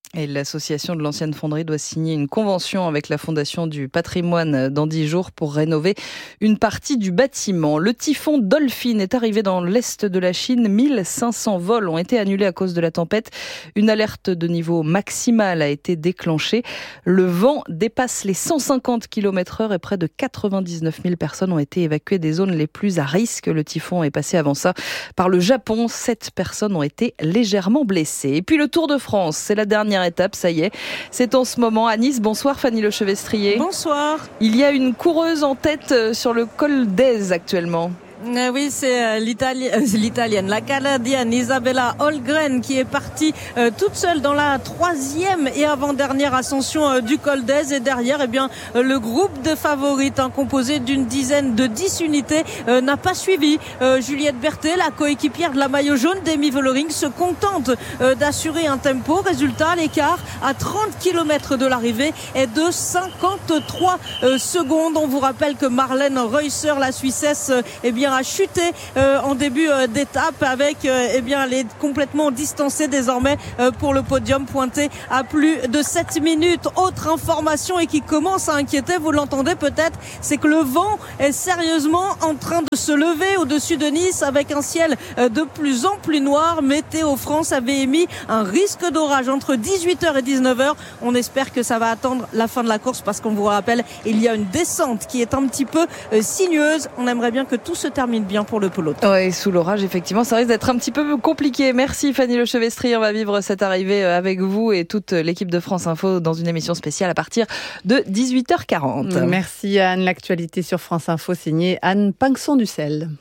Speaker 3: Et l'association de l'ancienne fonderie doit signer une convention avec la Fondation du patrimoine dans dix jours pour rénover une partie du bâtiment. Le typhon Dolphin est arrivé dans l'est de la Chine. mille cinq cents vols ont été annulés à cause de la tempête. Une alerte de niveau maximal a été déclenchée. Le vent dépasse les cent cinquante kilomètres heure et près de quatre-vingt-dix-neuf mille personnes ont été évacuées des zones les plus à risque. Le typhon est passé avant ça par le Japon. Sept personnes ont été légèrement blessées. Et puis le Tour de France, c'est la dernière étape, ça y est. C'est en ce moment à Nice. Bonsoir Fanny Le Chevestrier.
Speaker 2: Bonsoir.
Speaker 3: Il y a une coureuse en tête sur le col d'Aise actuellement.
Speaker 2: Euh, oui, c'est euh, l'Itali- euh, l'italienne, la canadienne Isabella Holmgren qui est partie euh, toute seule dans la troisième et avant-dernière ascension euh, du col d'Aise. Et derrière, eh bien, euh, le groupe de favorites, hein, composé d'une dizaine de dix unités, euh, n'a pas suivi. Euh, Juliette Berthet, la coéquipière de la maillot jaune d'Amy Vollering, se contente euh, d'assurer un tempo. Résultat, l'écart à trente kilomètres de l'arrivée est de cinquante-trois euh, secondes. On vous rappelle que Marlène Reusser, la Suissesse, euh, eh bien, a chuté euh, en début euh, d'étape avec euh, eh bien les complètement distancés désormais euh, pour le podium, pointé à plus de sept minutes. Autre information et qui commence à inquiéter, vous l'entendez peut-être, c'est que le vent est sérieusement en train de se lever au-dessus de Nice avec un ciel euh, de plus en plus noir. Météo France avait émis un risque d'orage entre dix-huit heures et dix-neuf heures. On espère que ça va attendre la fin de la course parce qu'on vous rappelle, il y a une descente qui est un petit peu euh, sinueuse. On aimerait bien que tout se termine bien pour le peloton.
Speaker 3: Ouais, sous l'orage, effectivement, ça risque d'être un petit peu compliqué. Merci Fanny Le Chevestrier. On va vivre cette arrivée avec vous et toute l'équipe de France Info dans une émission spéciale à partir de dix-huit heures quarante. Merci Anne. L'actualité sur France Info signée Anne Pinxon-Ducel.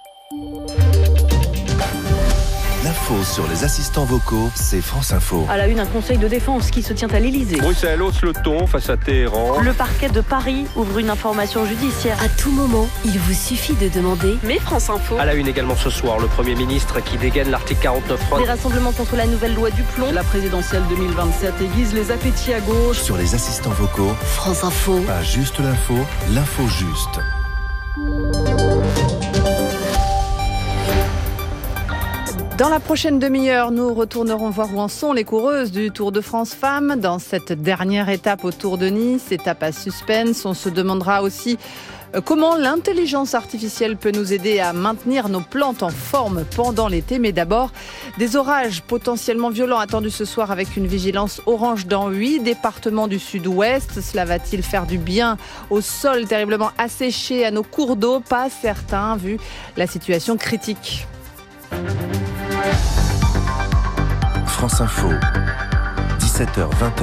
Speaker 7: L'info sur les assistants vocaux, c'est France Info.
Speaker 9: À la une, un conseil de défense qui se tient à l'Elysée.
Speaker 22: Bruxelles hausse le ton face à Téhéran.
Speaker 9: Le parquet de Paris ouvre une information judiciaire.
Speaker 15: À tout moment, il vous suffit de demander.
Speaker 9: Mais France Info.
Speaker 22: À la une également ce soir, le Premier ministre qui dégaine l'article quarante-neuf trois.
Speaker 9: Des rassemblements contre la nouvelle loi du plomb.
Speaker 2: La présidentielle deux mille vingt-sept aiguise les appétits à gauche.
Speaker 7: Sur les assistants vocaux,
Speaker 15: France Info.
Speaker 7: pas juste l'info, l'info juste.
Speaker 3: Dans la prochaine demi-heure, nous retournerons voir où en sont les coureuses du Tour de France Femmes. Dans cette dernière étape au Tour de Nice, étape à suspense, on se demandera aussi comment l'intelligence artificielle peut nous aider à maintenir nos plantes en forme pendant l'été. Mais d'abord, des orages potentiellement violents attendus ce soir avec une vigilance orange dans huit départements du sud-ouest. Cela va-t-il faire du bien au sol terriblement asséché, à nos cours d'eau? Pas certain, vu la situation critique.
Speaker 7: France Info, dix-sept heures vingt.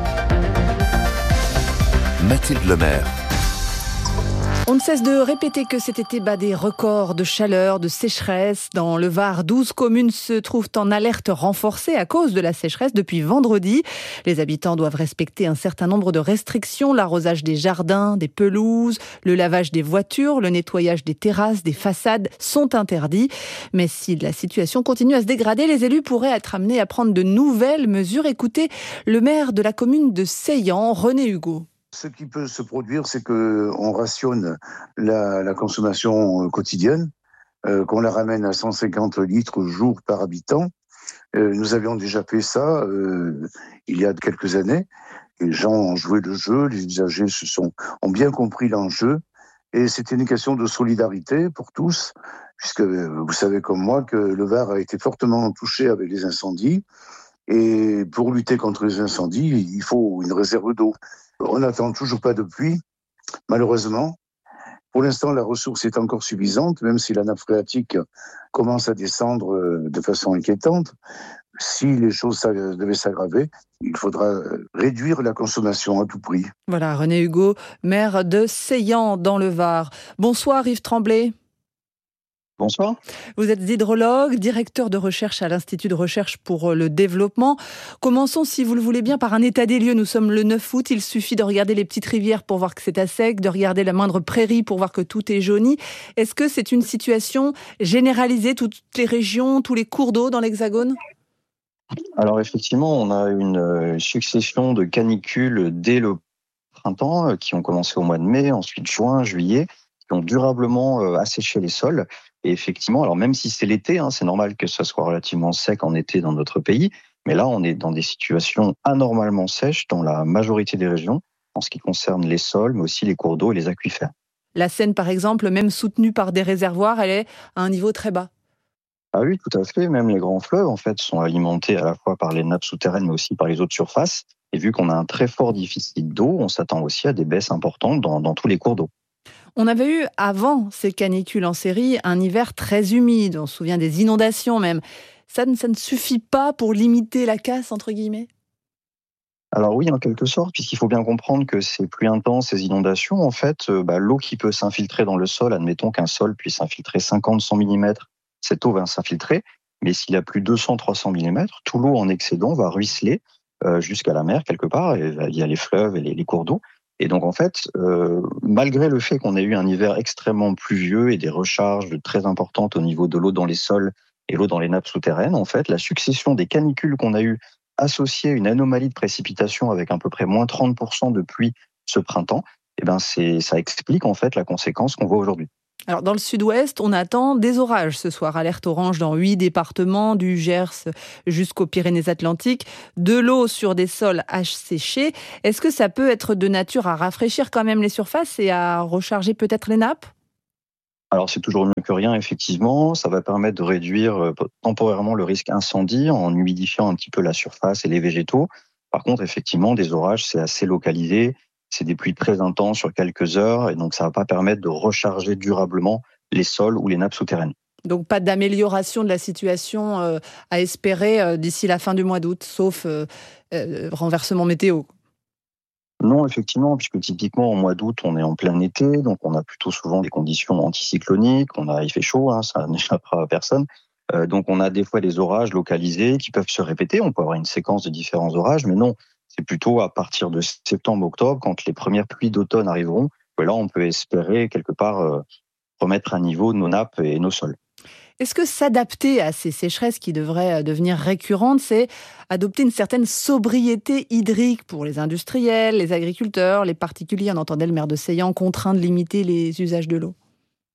Speaker 7: Mathilde Lemaire.
Speaker 3: On ne cesse de répéter que cet été bat des records de chaleur, de sécheresse. Dans le Var, douze communes se trouvent en alerte renforcée à cause de la sécheresse depuis vendredi. Les habitants doivent respecter un certain nombre de restrictions. L'arrosage des jardins, des pelouses, le lavage des voitures, le nettoyage des terrasses, des façades sont interdits. Mais si la situation continue à se dégrader, les élus pourraient être amenés à prendre de nouvelles mesures. Écoutez le maire de la commune de Seillan, René Hugo.
Speaker 23: Ce qui peut se produire, c'est qu'on rationne la, la consommation quotidienne, euh, qu'on la ramène à cent cinquante litres jour par habitant. Euh, nous avions déjà fait ça euh, il y a quelques années. Les gens ont joué le jeu, les usagers se sont, ont bien compris l'enjeu. Et c'était une question de solidarité pour tous, puisque vous savez comme moi que le Var a été fortement touché avec les incendies. Et pour lutter contre les incendies, il faut une réserve d'eau. On n'attend toujours pas de pluie, malheureusement. Pour l'instant, la ressource est encore suffisante, même si la nappe phréatique commence à descendre de façon inquiétante. Si les choses devaient s'aggraver, il faudra réduire la consommation à tout prix.
Speaker 3: Voilà, René Hugo, maire de Seillan dans le Var. Bonsoir Yves Tremblay.
Speaker 24: Bonsoir.
Speaker 3: Vous êtes hydrologue, directeur de recherche à l'Institut de recherche pour le développement. Commençons, si vous le voulez bien, par un état des lieux. Nous sommes le neuf août. Il suffit de regarder les petites rivières pour voir que c'est à sec, de regarder la moindre prairie pour voir que tout est jauni. Est-ce que c'est une situation généralisée, toutes les régions, tous les cours d'eau dans l'Hexagone ?
Speaker 24: Alors effectivement, on a une succession de canicules dès le printemps qui ont commencé au mois de mai, ensuite juin, juillet, qui ont durablement asséché les sols. Et effectivement, alors même si c'est l'été, hein, c'est normal que ça soit relativement sec en été dans notre pays, Mais là, on est dans des situations anormalement sèches dans la majorité des régions, en ce qui concerne les sols, mais aussi les cours d'eau et les aquifères.
Speaker 3: La Seine, par exemple, même soutenue par des réservoirs, elle est à un niveau très bas.
Speaker 24: Ah oui, tout à fait. Même les grands fleuves, en fait, sont alimentés à la fois par les nappes souterraines, mais aussi par les eaux de surface. Et vu qu'on a un très fort déficit d'eau, on s'attend aussi à des baisses importantes dans, dans tous les cours d'eau.
Speaker 3: On avait eu, avant ces canicules en série, un hiver très humide. On se souvient des inondations même. Ça ne, ça ne suffit pas pour limiter la casse, entre guillemets ?
Speaker 24: Alors oui, en quelque sorte, puisqu'il faut bien comprendre que ces pluies intenses, ces inondations, en fait, euh, bah, l'eau qui peut s'infiltrer dans le sol, admettons qu'un sol puisse infiltrer cinquante à cent millimètres, cette eau va s'infiltrer, mais s'il y a plus de deux cents à trois cents millimètres, tout l'eau en excédent va ruisseler euh, jusqu'à la mer quelque part, et il y a les fleuves et les, les cours d'eau. Et donc en fait, euh, malgré le fait qu'on ait eu un hiver extrêmement pluvieux et des recharges très importantes au niveau de l'eau dans les sols et l'eau dans les nappes souterraines, en fait, la succession des canicules qu'on a eues associée à une anomalie de précipitation avec à peu près moins trente pour cent de pluie ce printemps, eh ben c'est, ça explique en fait la conséquence qu'on voit aujourd'hui.
Speaker 3: Alors dans le sud-ouest, on attend des orages ce soir. Alerte orange dans huit départements, du Gers jusqu'aux Pyrénées-Atlantiques. De l'eau sur des sols asséchés. Est-ce que ça peut être de nature à rafraîchir quand même les surfaces et à recharger peut-être les nappes ?
Speaker 24: Alors c'est toujours mieux que rien, effectivement. Ça va permettre de réduire temporairement le risque incendie en humidifiant un petit peu la surface et les végétaux. Par contre, effectivement, des orages, c'est assez localisé. C'est des pluies très intenses sur quelques heures et donc ça ne va pas permettre de recharger durablement les sols ou les nappes souterraines.
Speaker 3: Donc pas d'amélioration de la situation euh, à espérer euh, d'ici la fin du mois d'août, sauf euh, euh, renversement météo.
Speaker 24: Non, effectivement, puisque typiquement au mois d'août, on est en plein été, donc on a plutôt souvent des conditions anticycloniques, on a, il fait chaud, hein, ça n'échappera à personne. Euh, donc on a des fois des orages localisés qui peuvent se répéter, on peut avoir une séquence de différents orages, mais non, c'est plutôt à partir de septembre-octobre, quand les premières pluies d'automne arriveront, que là on peut espérer quelque part euh, remettre à niveau nos nappes et nos sols.
Speaker 3: Est-ce que s'adapter à ces sécheresses qui devraient devenir récurrentes, c'est adopter une certaine sobriété hydrique pour les industriels, les agriculteurs, les particuliers? On entendait le maire de Seillan contraint de limiter les usages de l'eau.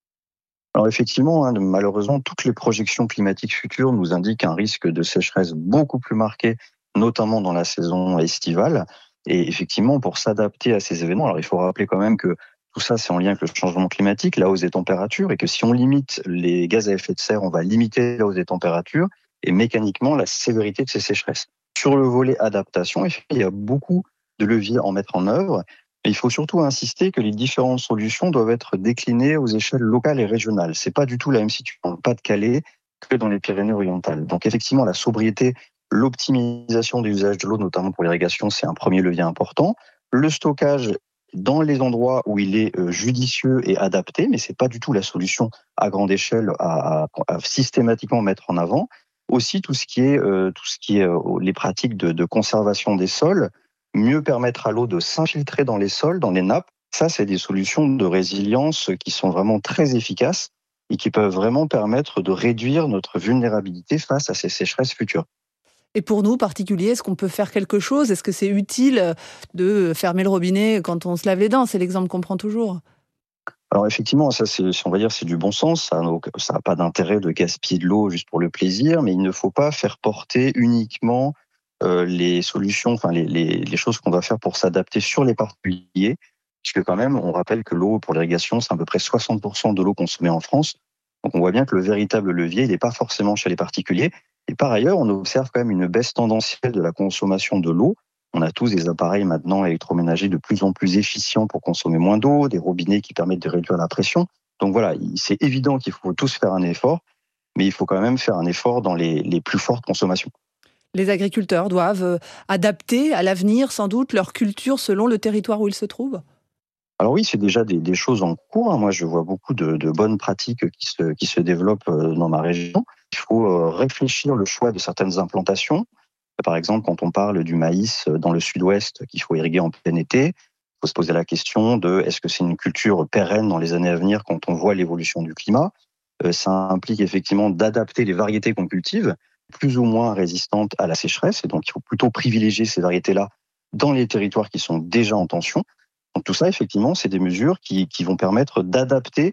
Speaker 24: Alors effectivement, hein, malheureusement, toutes les projections climatiques futures nous indiquent un risque de sécheresse beaucoup plus marqué, notamment dans la saison estivale. Et effectivement, pour s'adapter à ces événements, alors il faut rappeler quand même que tout ça, c'est en lien avec le changement climatique, la hausse des températures, et que si on limite les gaz à effet de serre, on va limiter la hausse des températures et mécaniquement la sévérité de ces sécheresses. Sur le volet adaptation, il y a beaucoup de leviers à en mettre en œuvre. Mais il faut surtout insister que les différentes solutions doivent être déclinées aux échelles locales et régionales. C'est pas du tout la même situation dans le Pas-de-Calais que dans les Pyrénées-Orientales. Donc effectivement, la sobriété, l'optimisation des usages de l'eau, notamment pour l'irrigation, c'est un premier levier important. Le stockage dans les endroits où il est judicieux et adapté, mais c'est pas du tout la solution à grande échelle à, à, à systématiquement mettre en avant. Aussi tout ce qui est euh, tout ce qui est euh, les pratiques de, de conservation des sols, mieux permettre à l'eau de s'infiltrer dans les sols, dans les nappes. Ça, c'est des solutions de résilience qui sont vraiment très efficaces et qui peuvent vraiment permettre de réduire notre vulnérabilité face à ces sécheresses futures.
Speaker 3: Et pour nous, particuliers, est-ce qu'on peut faire quelque chose ? Est-ce que c'est utile de fermer le robinet quand on se lave les dents ? C'est l'exemple qu'on prend toujours.
Speaker 24: Alors effectivement, ça c'est, on va dire, c'est du bon sens. Ça n'a pas d'intérêt de gaspiller de l'eau juste pour le plaisir, mais il ne faut pas faire porter uniquement euh, les solutions, enfin les, les, les choses qu'on va faire pour s'adapter sur les particuliers, puisque quand même, on rappelle que l'eau pour l'irrigation, c'est à peu près soixante pour cent de l'eau consommée en France. Donc on voit bien que le véritable levier, il n'est pas forcément chez les particuliers. Et par ailleurs, on observe quand même une baisse tendancielle de la consommation de l'eau. On a tous des appareils maintenant électroménagers de plus en plus efficients pour consommer moins d'eau, des robinets qui permettent de réduire la pression. Donc voilà, c'est évident qu'il faut tous faire un effort, mais il faut quand même faire un effort dans les, les plus fortes consommations.
Speaker 3: Les agriculteurs doivent adapter à l'avenir, sans doute, leur culture selon le territoire où ils se trouvent ?
Speaker 24: Alors oui, c'est déjà des, des choses en cours. Moi, je vois beaucoup de, de bonnes pratiques qui se, qui se développent dans ma région. Il faut réfléchir le choix de certaines implantations. Par exemple, quand on parle du maïs dans le sud-ouest qu'il faut irriguer en plein été, il faut se poser la question de est-ce que c'est une culture pérenne dans les années à venir quand on voit l'évolution du climat. Ça implique effectivement d'adapter les variétés qu'on cultive, plus ou moins résistantes à la sécheresse. Et donc, il faut plutôt privilégier ces variétés-là dans les territoires qui sont déjà en tension. Donc tout ça, effectivement, c'est des mesures qui, qui vont permettre d'adapter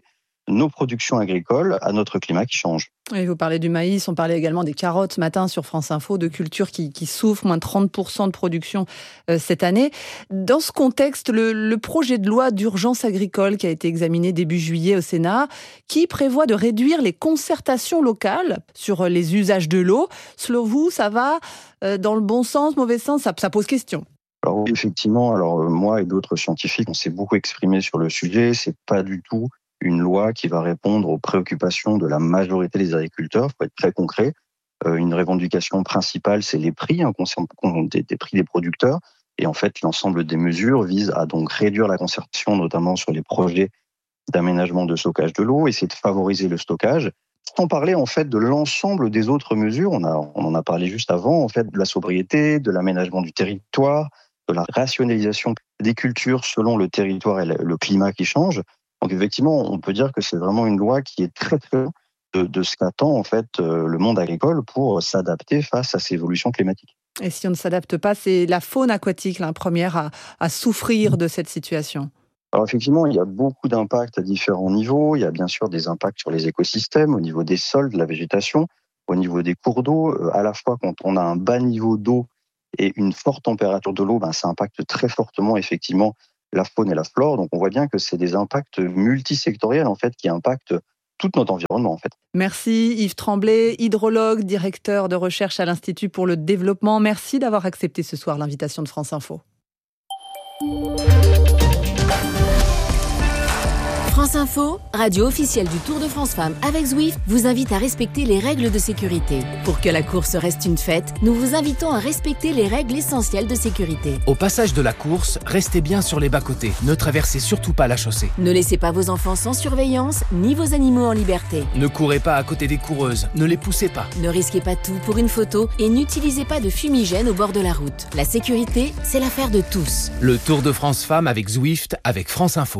Speaker 24: nos productions agricoles à notre climat qui change.
Speaker 3: Et vous parlez du maïs, on parlait également des carottes ce matin sur France Info, de cultures qui, qui souffrent, moins de trente pour cent de production euh, cette année. Dans ce contexte, le, le projet de loi d'urgence agricole qui a été examiné début juillet au Sénat, qui prévoit de réduire les concertations locales sur les usages de l'eau, selon vous, ça va euh, dans le bon sens, mauvais sens, ça, ça pose question?
Speaker 24: Alors oui, effectivement, alors euh, moi et d'autres scientifiques, on s'est beaucoup exprimé sur le sujet. C'est pas du tout une loi qui va répondre aux préoccupations de la majorité des agriculteurs. Il faut être très concret. Euh, une revendication principale, c'est les prix, hein, des, des prix des producteurs. Et en fait, l'ensemble des mesures vise à donc réduire la concertation, notamment sur les projets d'aménagement de stockage de l'eau, essayer de favoriser le stockage. Sans parler en fait de l'ensemble des autres mesures, on, a, on en a parlé juste avant, en fait, de la sobriété, de l'aménagement du territoire, de la rationalisation des cultures selon le territoire et le climat qui changent. Donc effectivement, on peut dire que c'est vraiment une loi qui est très très loin de, de ce qu'attend en fait le monde agricole pour s'adapter face à ces évolutions climatiques.
Speaker 3: Et si on ne s'adapte pas, c'est la faune aquatique la première à, à souffrir de cette situation.
Speaker 24: Alors effectivement, il y a beaucoup d'impacts à différents niveaux. Il y a bien sûr des impacts sur les écosystèmes, au niveau des sols, de la végétation, au niveau des cours d'eau. À la fois quand on a un bas niveau d'eau et une forte température de l'eau, ben, ça impacte très fortement effectivement la faune et la flore. Donc on voit bien que c'est des impacts multisectoriels en fait qui impactent tout notre environnement en fait.
Speaker 3: Merci Yves Tremblay, hydrologue, directeur de recherche à l'Institut pour le développement. Merci d'avoir accepté ce soir l'invitation de France Info.
Speaker 1: France Info, radio officielle du Tour de France Femmes avec Zwift, vous invite à respecter les règles de sécurité. Pour que la course reste une fête, nous vous invitons à respecter les règles essentielles de sécurité.
Speaker 13: Au passage de la course, restez bien sur les bas-côtés. Ne traversez surtout pas la chaussée.
Speaker 1: Ne laissez pas vos enfants sans surveillance, ni vos animaux en liberté.
Speaker 13: Ne courez pas à côté des coureuses. Ne les poussez pas.
Speaker 1: Ne risquez pas tout pour une photo et n'utilisez pas de fumigène au bord de la route. La sécurité, c'est l'affaire de tous.
Speaker 13: Le Tour de France Femmes avec Zwift, avec France Info.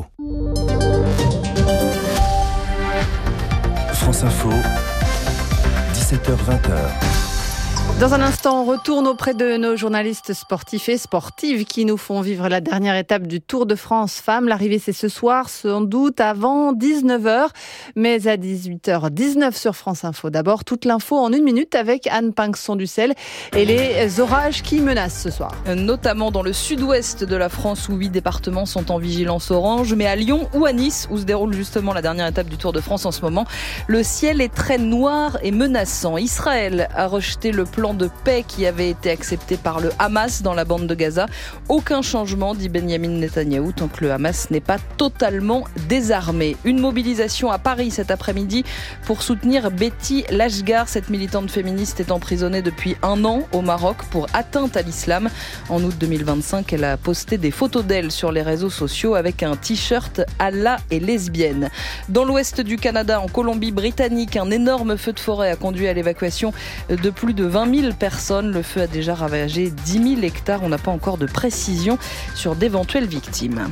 Speaker 7: France Info, dix-sept heures vingt.
Speaker 3: Dans un instant, on retourne auprès de nos journalistes sportifs et sportives qui nous font vivre la dernière étape du Tour de France Femmes. L'arrivée, c'est ce soir, sans doute avant dix-neuf heures, mais à dix-huit heures dix-neuf sur France Info. D'abord, toute l'info en une minute avec Anne Pinxon-Ducel et les orages qui menacent ce soir.
Speaker 4: Notamment dans le sud-ouest de la France où huit départements sont en vigilance orange, mais à Lyon ou à Nice où se déroule justement la dernière étape du Tour de France en ce moment, le ciel est très noir et menaçant. Israël a rejeté le plan de paix qui avait été accepté par le Hamas dans la bande de Gaza. Aucun changement, dit Benyamin Netanyahou, tant que le Hamas n'est pas totalement désarmé. Une mobilisation à Paris cet après-midi pour soutenir Betty Lashgar. Cette militante féministe est emprisonnée depuis un an au Maroc pour atteinte à l'islam. En août deux mille vingt-cinq, elle a posté des photos d'elle sur les réseaux sociaux avec un t-shirt « Allah est lesbienne ». Dans l'ouest du Canada, en Colombie-Britannique, un énorme feu de forêt a conduit à l'évacuation de plus de vingt mille personnes. Le feu a déjà ravagé dix mille hectares. On n'a pas encore de précision sur d'éventuelles victimes.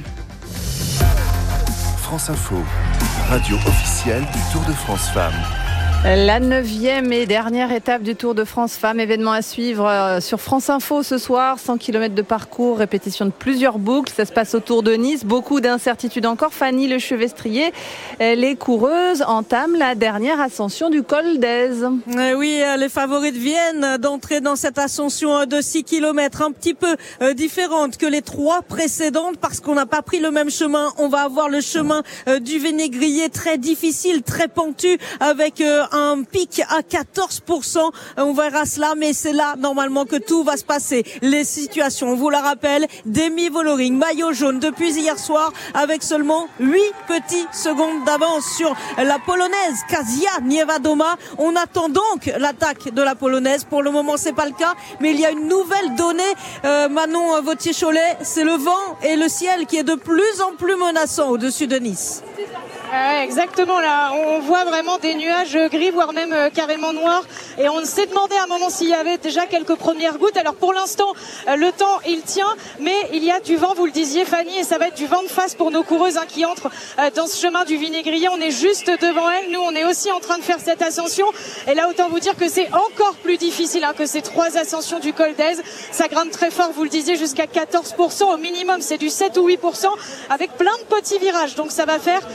Speaker 7: France Info, radio officielle du Tour de France Femmes.
Speaker 3: La neuvième et dernière étape du Tour de France Femmes, événement à suivre sur France Info ce soir, cent kilomètres de parcours, répétition de plusieurs boucles, ça se passe autour de Nice, beaucoup d'incertitudes encore. Fanny Lechevestrier, les coureuses entament la dernière ascension du col d'Èze.
Speaker 2: Oui, les favorites viennent d'entrer dans cette ascension de six kilomètres, un petit peu différente que les trois précédentes parce qu'on n'a pas pris le même chemin. On va avoir le chemin du Vénégrier, très difficile, très pentu, avec un pic à quatorze pour cent. On verra cela, mais c'est là normalement que tout va se passer. Les situations, on vous la rappelle, Demi Vollering, maillot jaune depuis hier soir, avec seulement huit petites secondes d'avance sur la Polonaise Kasia Niewiadoma. On attend donc l'attaque de la Polonaise. Pour le moment, c'est pas le cas, mais il y a une nouvelle donnée. Euh, Manon Vautier-Cholet, c'est le vent et le ciel qui est de plus en plus menaçant au-dessus de Nice.
Speaker 6: Ouais, exactement, là, on voit vraiment des nuages gris, voire même euh, carrément noirs. Et on s'est demandé à un moment s'il y avait déjà quelques premières gouttes. Alors pour l'instant, euh, le temps, il tient, mais il y a du vent, vous le disiez Fanny, et ça va être du vent de face pour nos coureuses hein, qui entrent euh, dans ce chemin du Vinaigrier. On est juste devant elles, nous on est aussi en train de faire cette ascension. Et là, autant vous dire que c'est encore plus difficile hein, que ces trois ascensions du col d'Èze. Ça grimpe très fort, vous le disiez, jusqu'à quatorze pour cent. Au minimum, c'est du sept ou huit pour cent, avec plein de petits virages. Donc ça va faire euh, très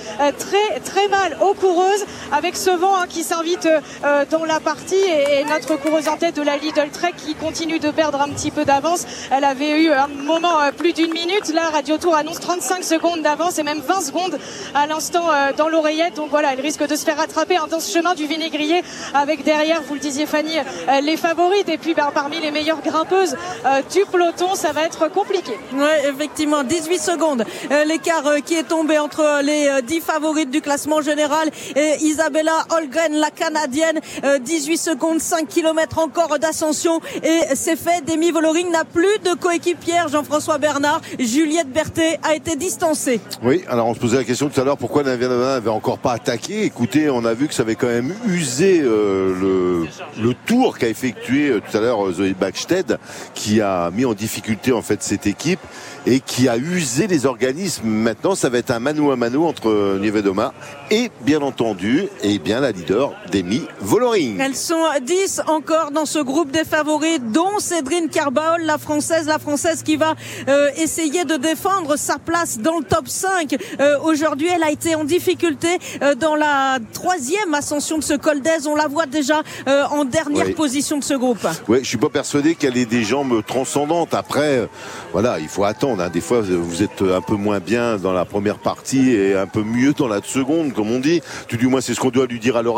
Speaker 6: très très mal aux coureuses avec ce vent hein, qui s'invite euh, dans la partie et, et notre coureuse en tête de la Lidl Trek qui continue de perdre un petit peu d'avance. Elle avait eu un moment euh, plus d'une minute. Là, Radio Tour annonce trente-cinq secondes d'avance et même vingt secondes à l'instant euh, dans l'oreillette. Donc voilà, elle risque de se faire rattraper hein, dans ce chemin du Vinaigrier avec derrière, vous le disiez Fanny, euh, les favorites et puis bah, parmi les meilleures grimpeuses euh, du peloton, ça va être compliqué.
Speaker 2: Oui, effectivement, dix-huit secondes. Euh, l'écart euh, qui est tombé entre les euh, dix favorites du classement général et Isabella Holgren, la Canadienne. Euh, dix-huit secondes, cinq kilomètres encore d'ascension et c'est fait. Demi Vollering n'a plus de coéquipière, Jean-François Bernard. Juliette Berthet a été distancée.
Speaker 10: Oui, alors on se posait la question tout à l'heure pourquoi Naviana n'avait encore pas attaqué. Écoutez, on a vu que ça avait quand même usé euh, le, le tour qu'a effectué euh, tout à l'heure euh, Zoé Bachsted, qui a mis en difficulté en fait cette équipe et qui a usé les organismes. Maintenant, ça va être un mano à mano entre Nievedoma et, bien entendu, et bien la leader Demi Vollering.
Speaker 2: Elles sont dix encore dans ce groupe des favoris, dont Cédrine Carbaol, la Française, la Française qui va euh, essayer de défendre sa place dans le top cinq. Euh, aujourd'hui, elle a été en difficulté euh, dans la troisième ascension de ce col d'Aise. On la voit déjà euh, en dernière oui. position de ce groupe.
Speaker 10: Oui, je suis pas persuadé qu'elle ait des jambes transcendantes. Après, euh, voilà, il faut attendre. Hein. Des fois, vous êtes un peu moins bien dans la première partie et un peu mieux dans la seconde, comme on dit. Tout du moins, c'est ce qu'on doit lui dire à l'oreille.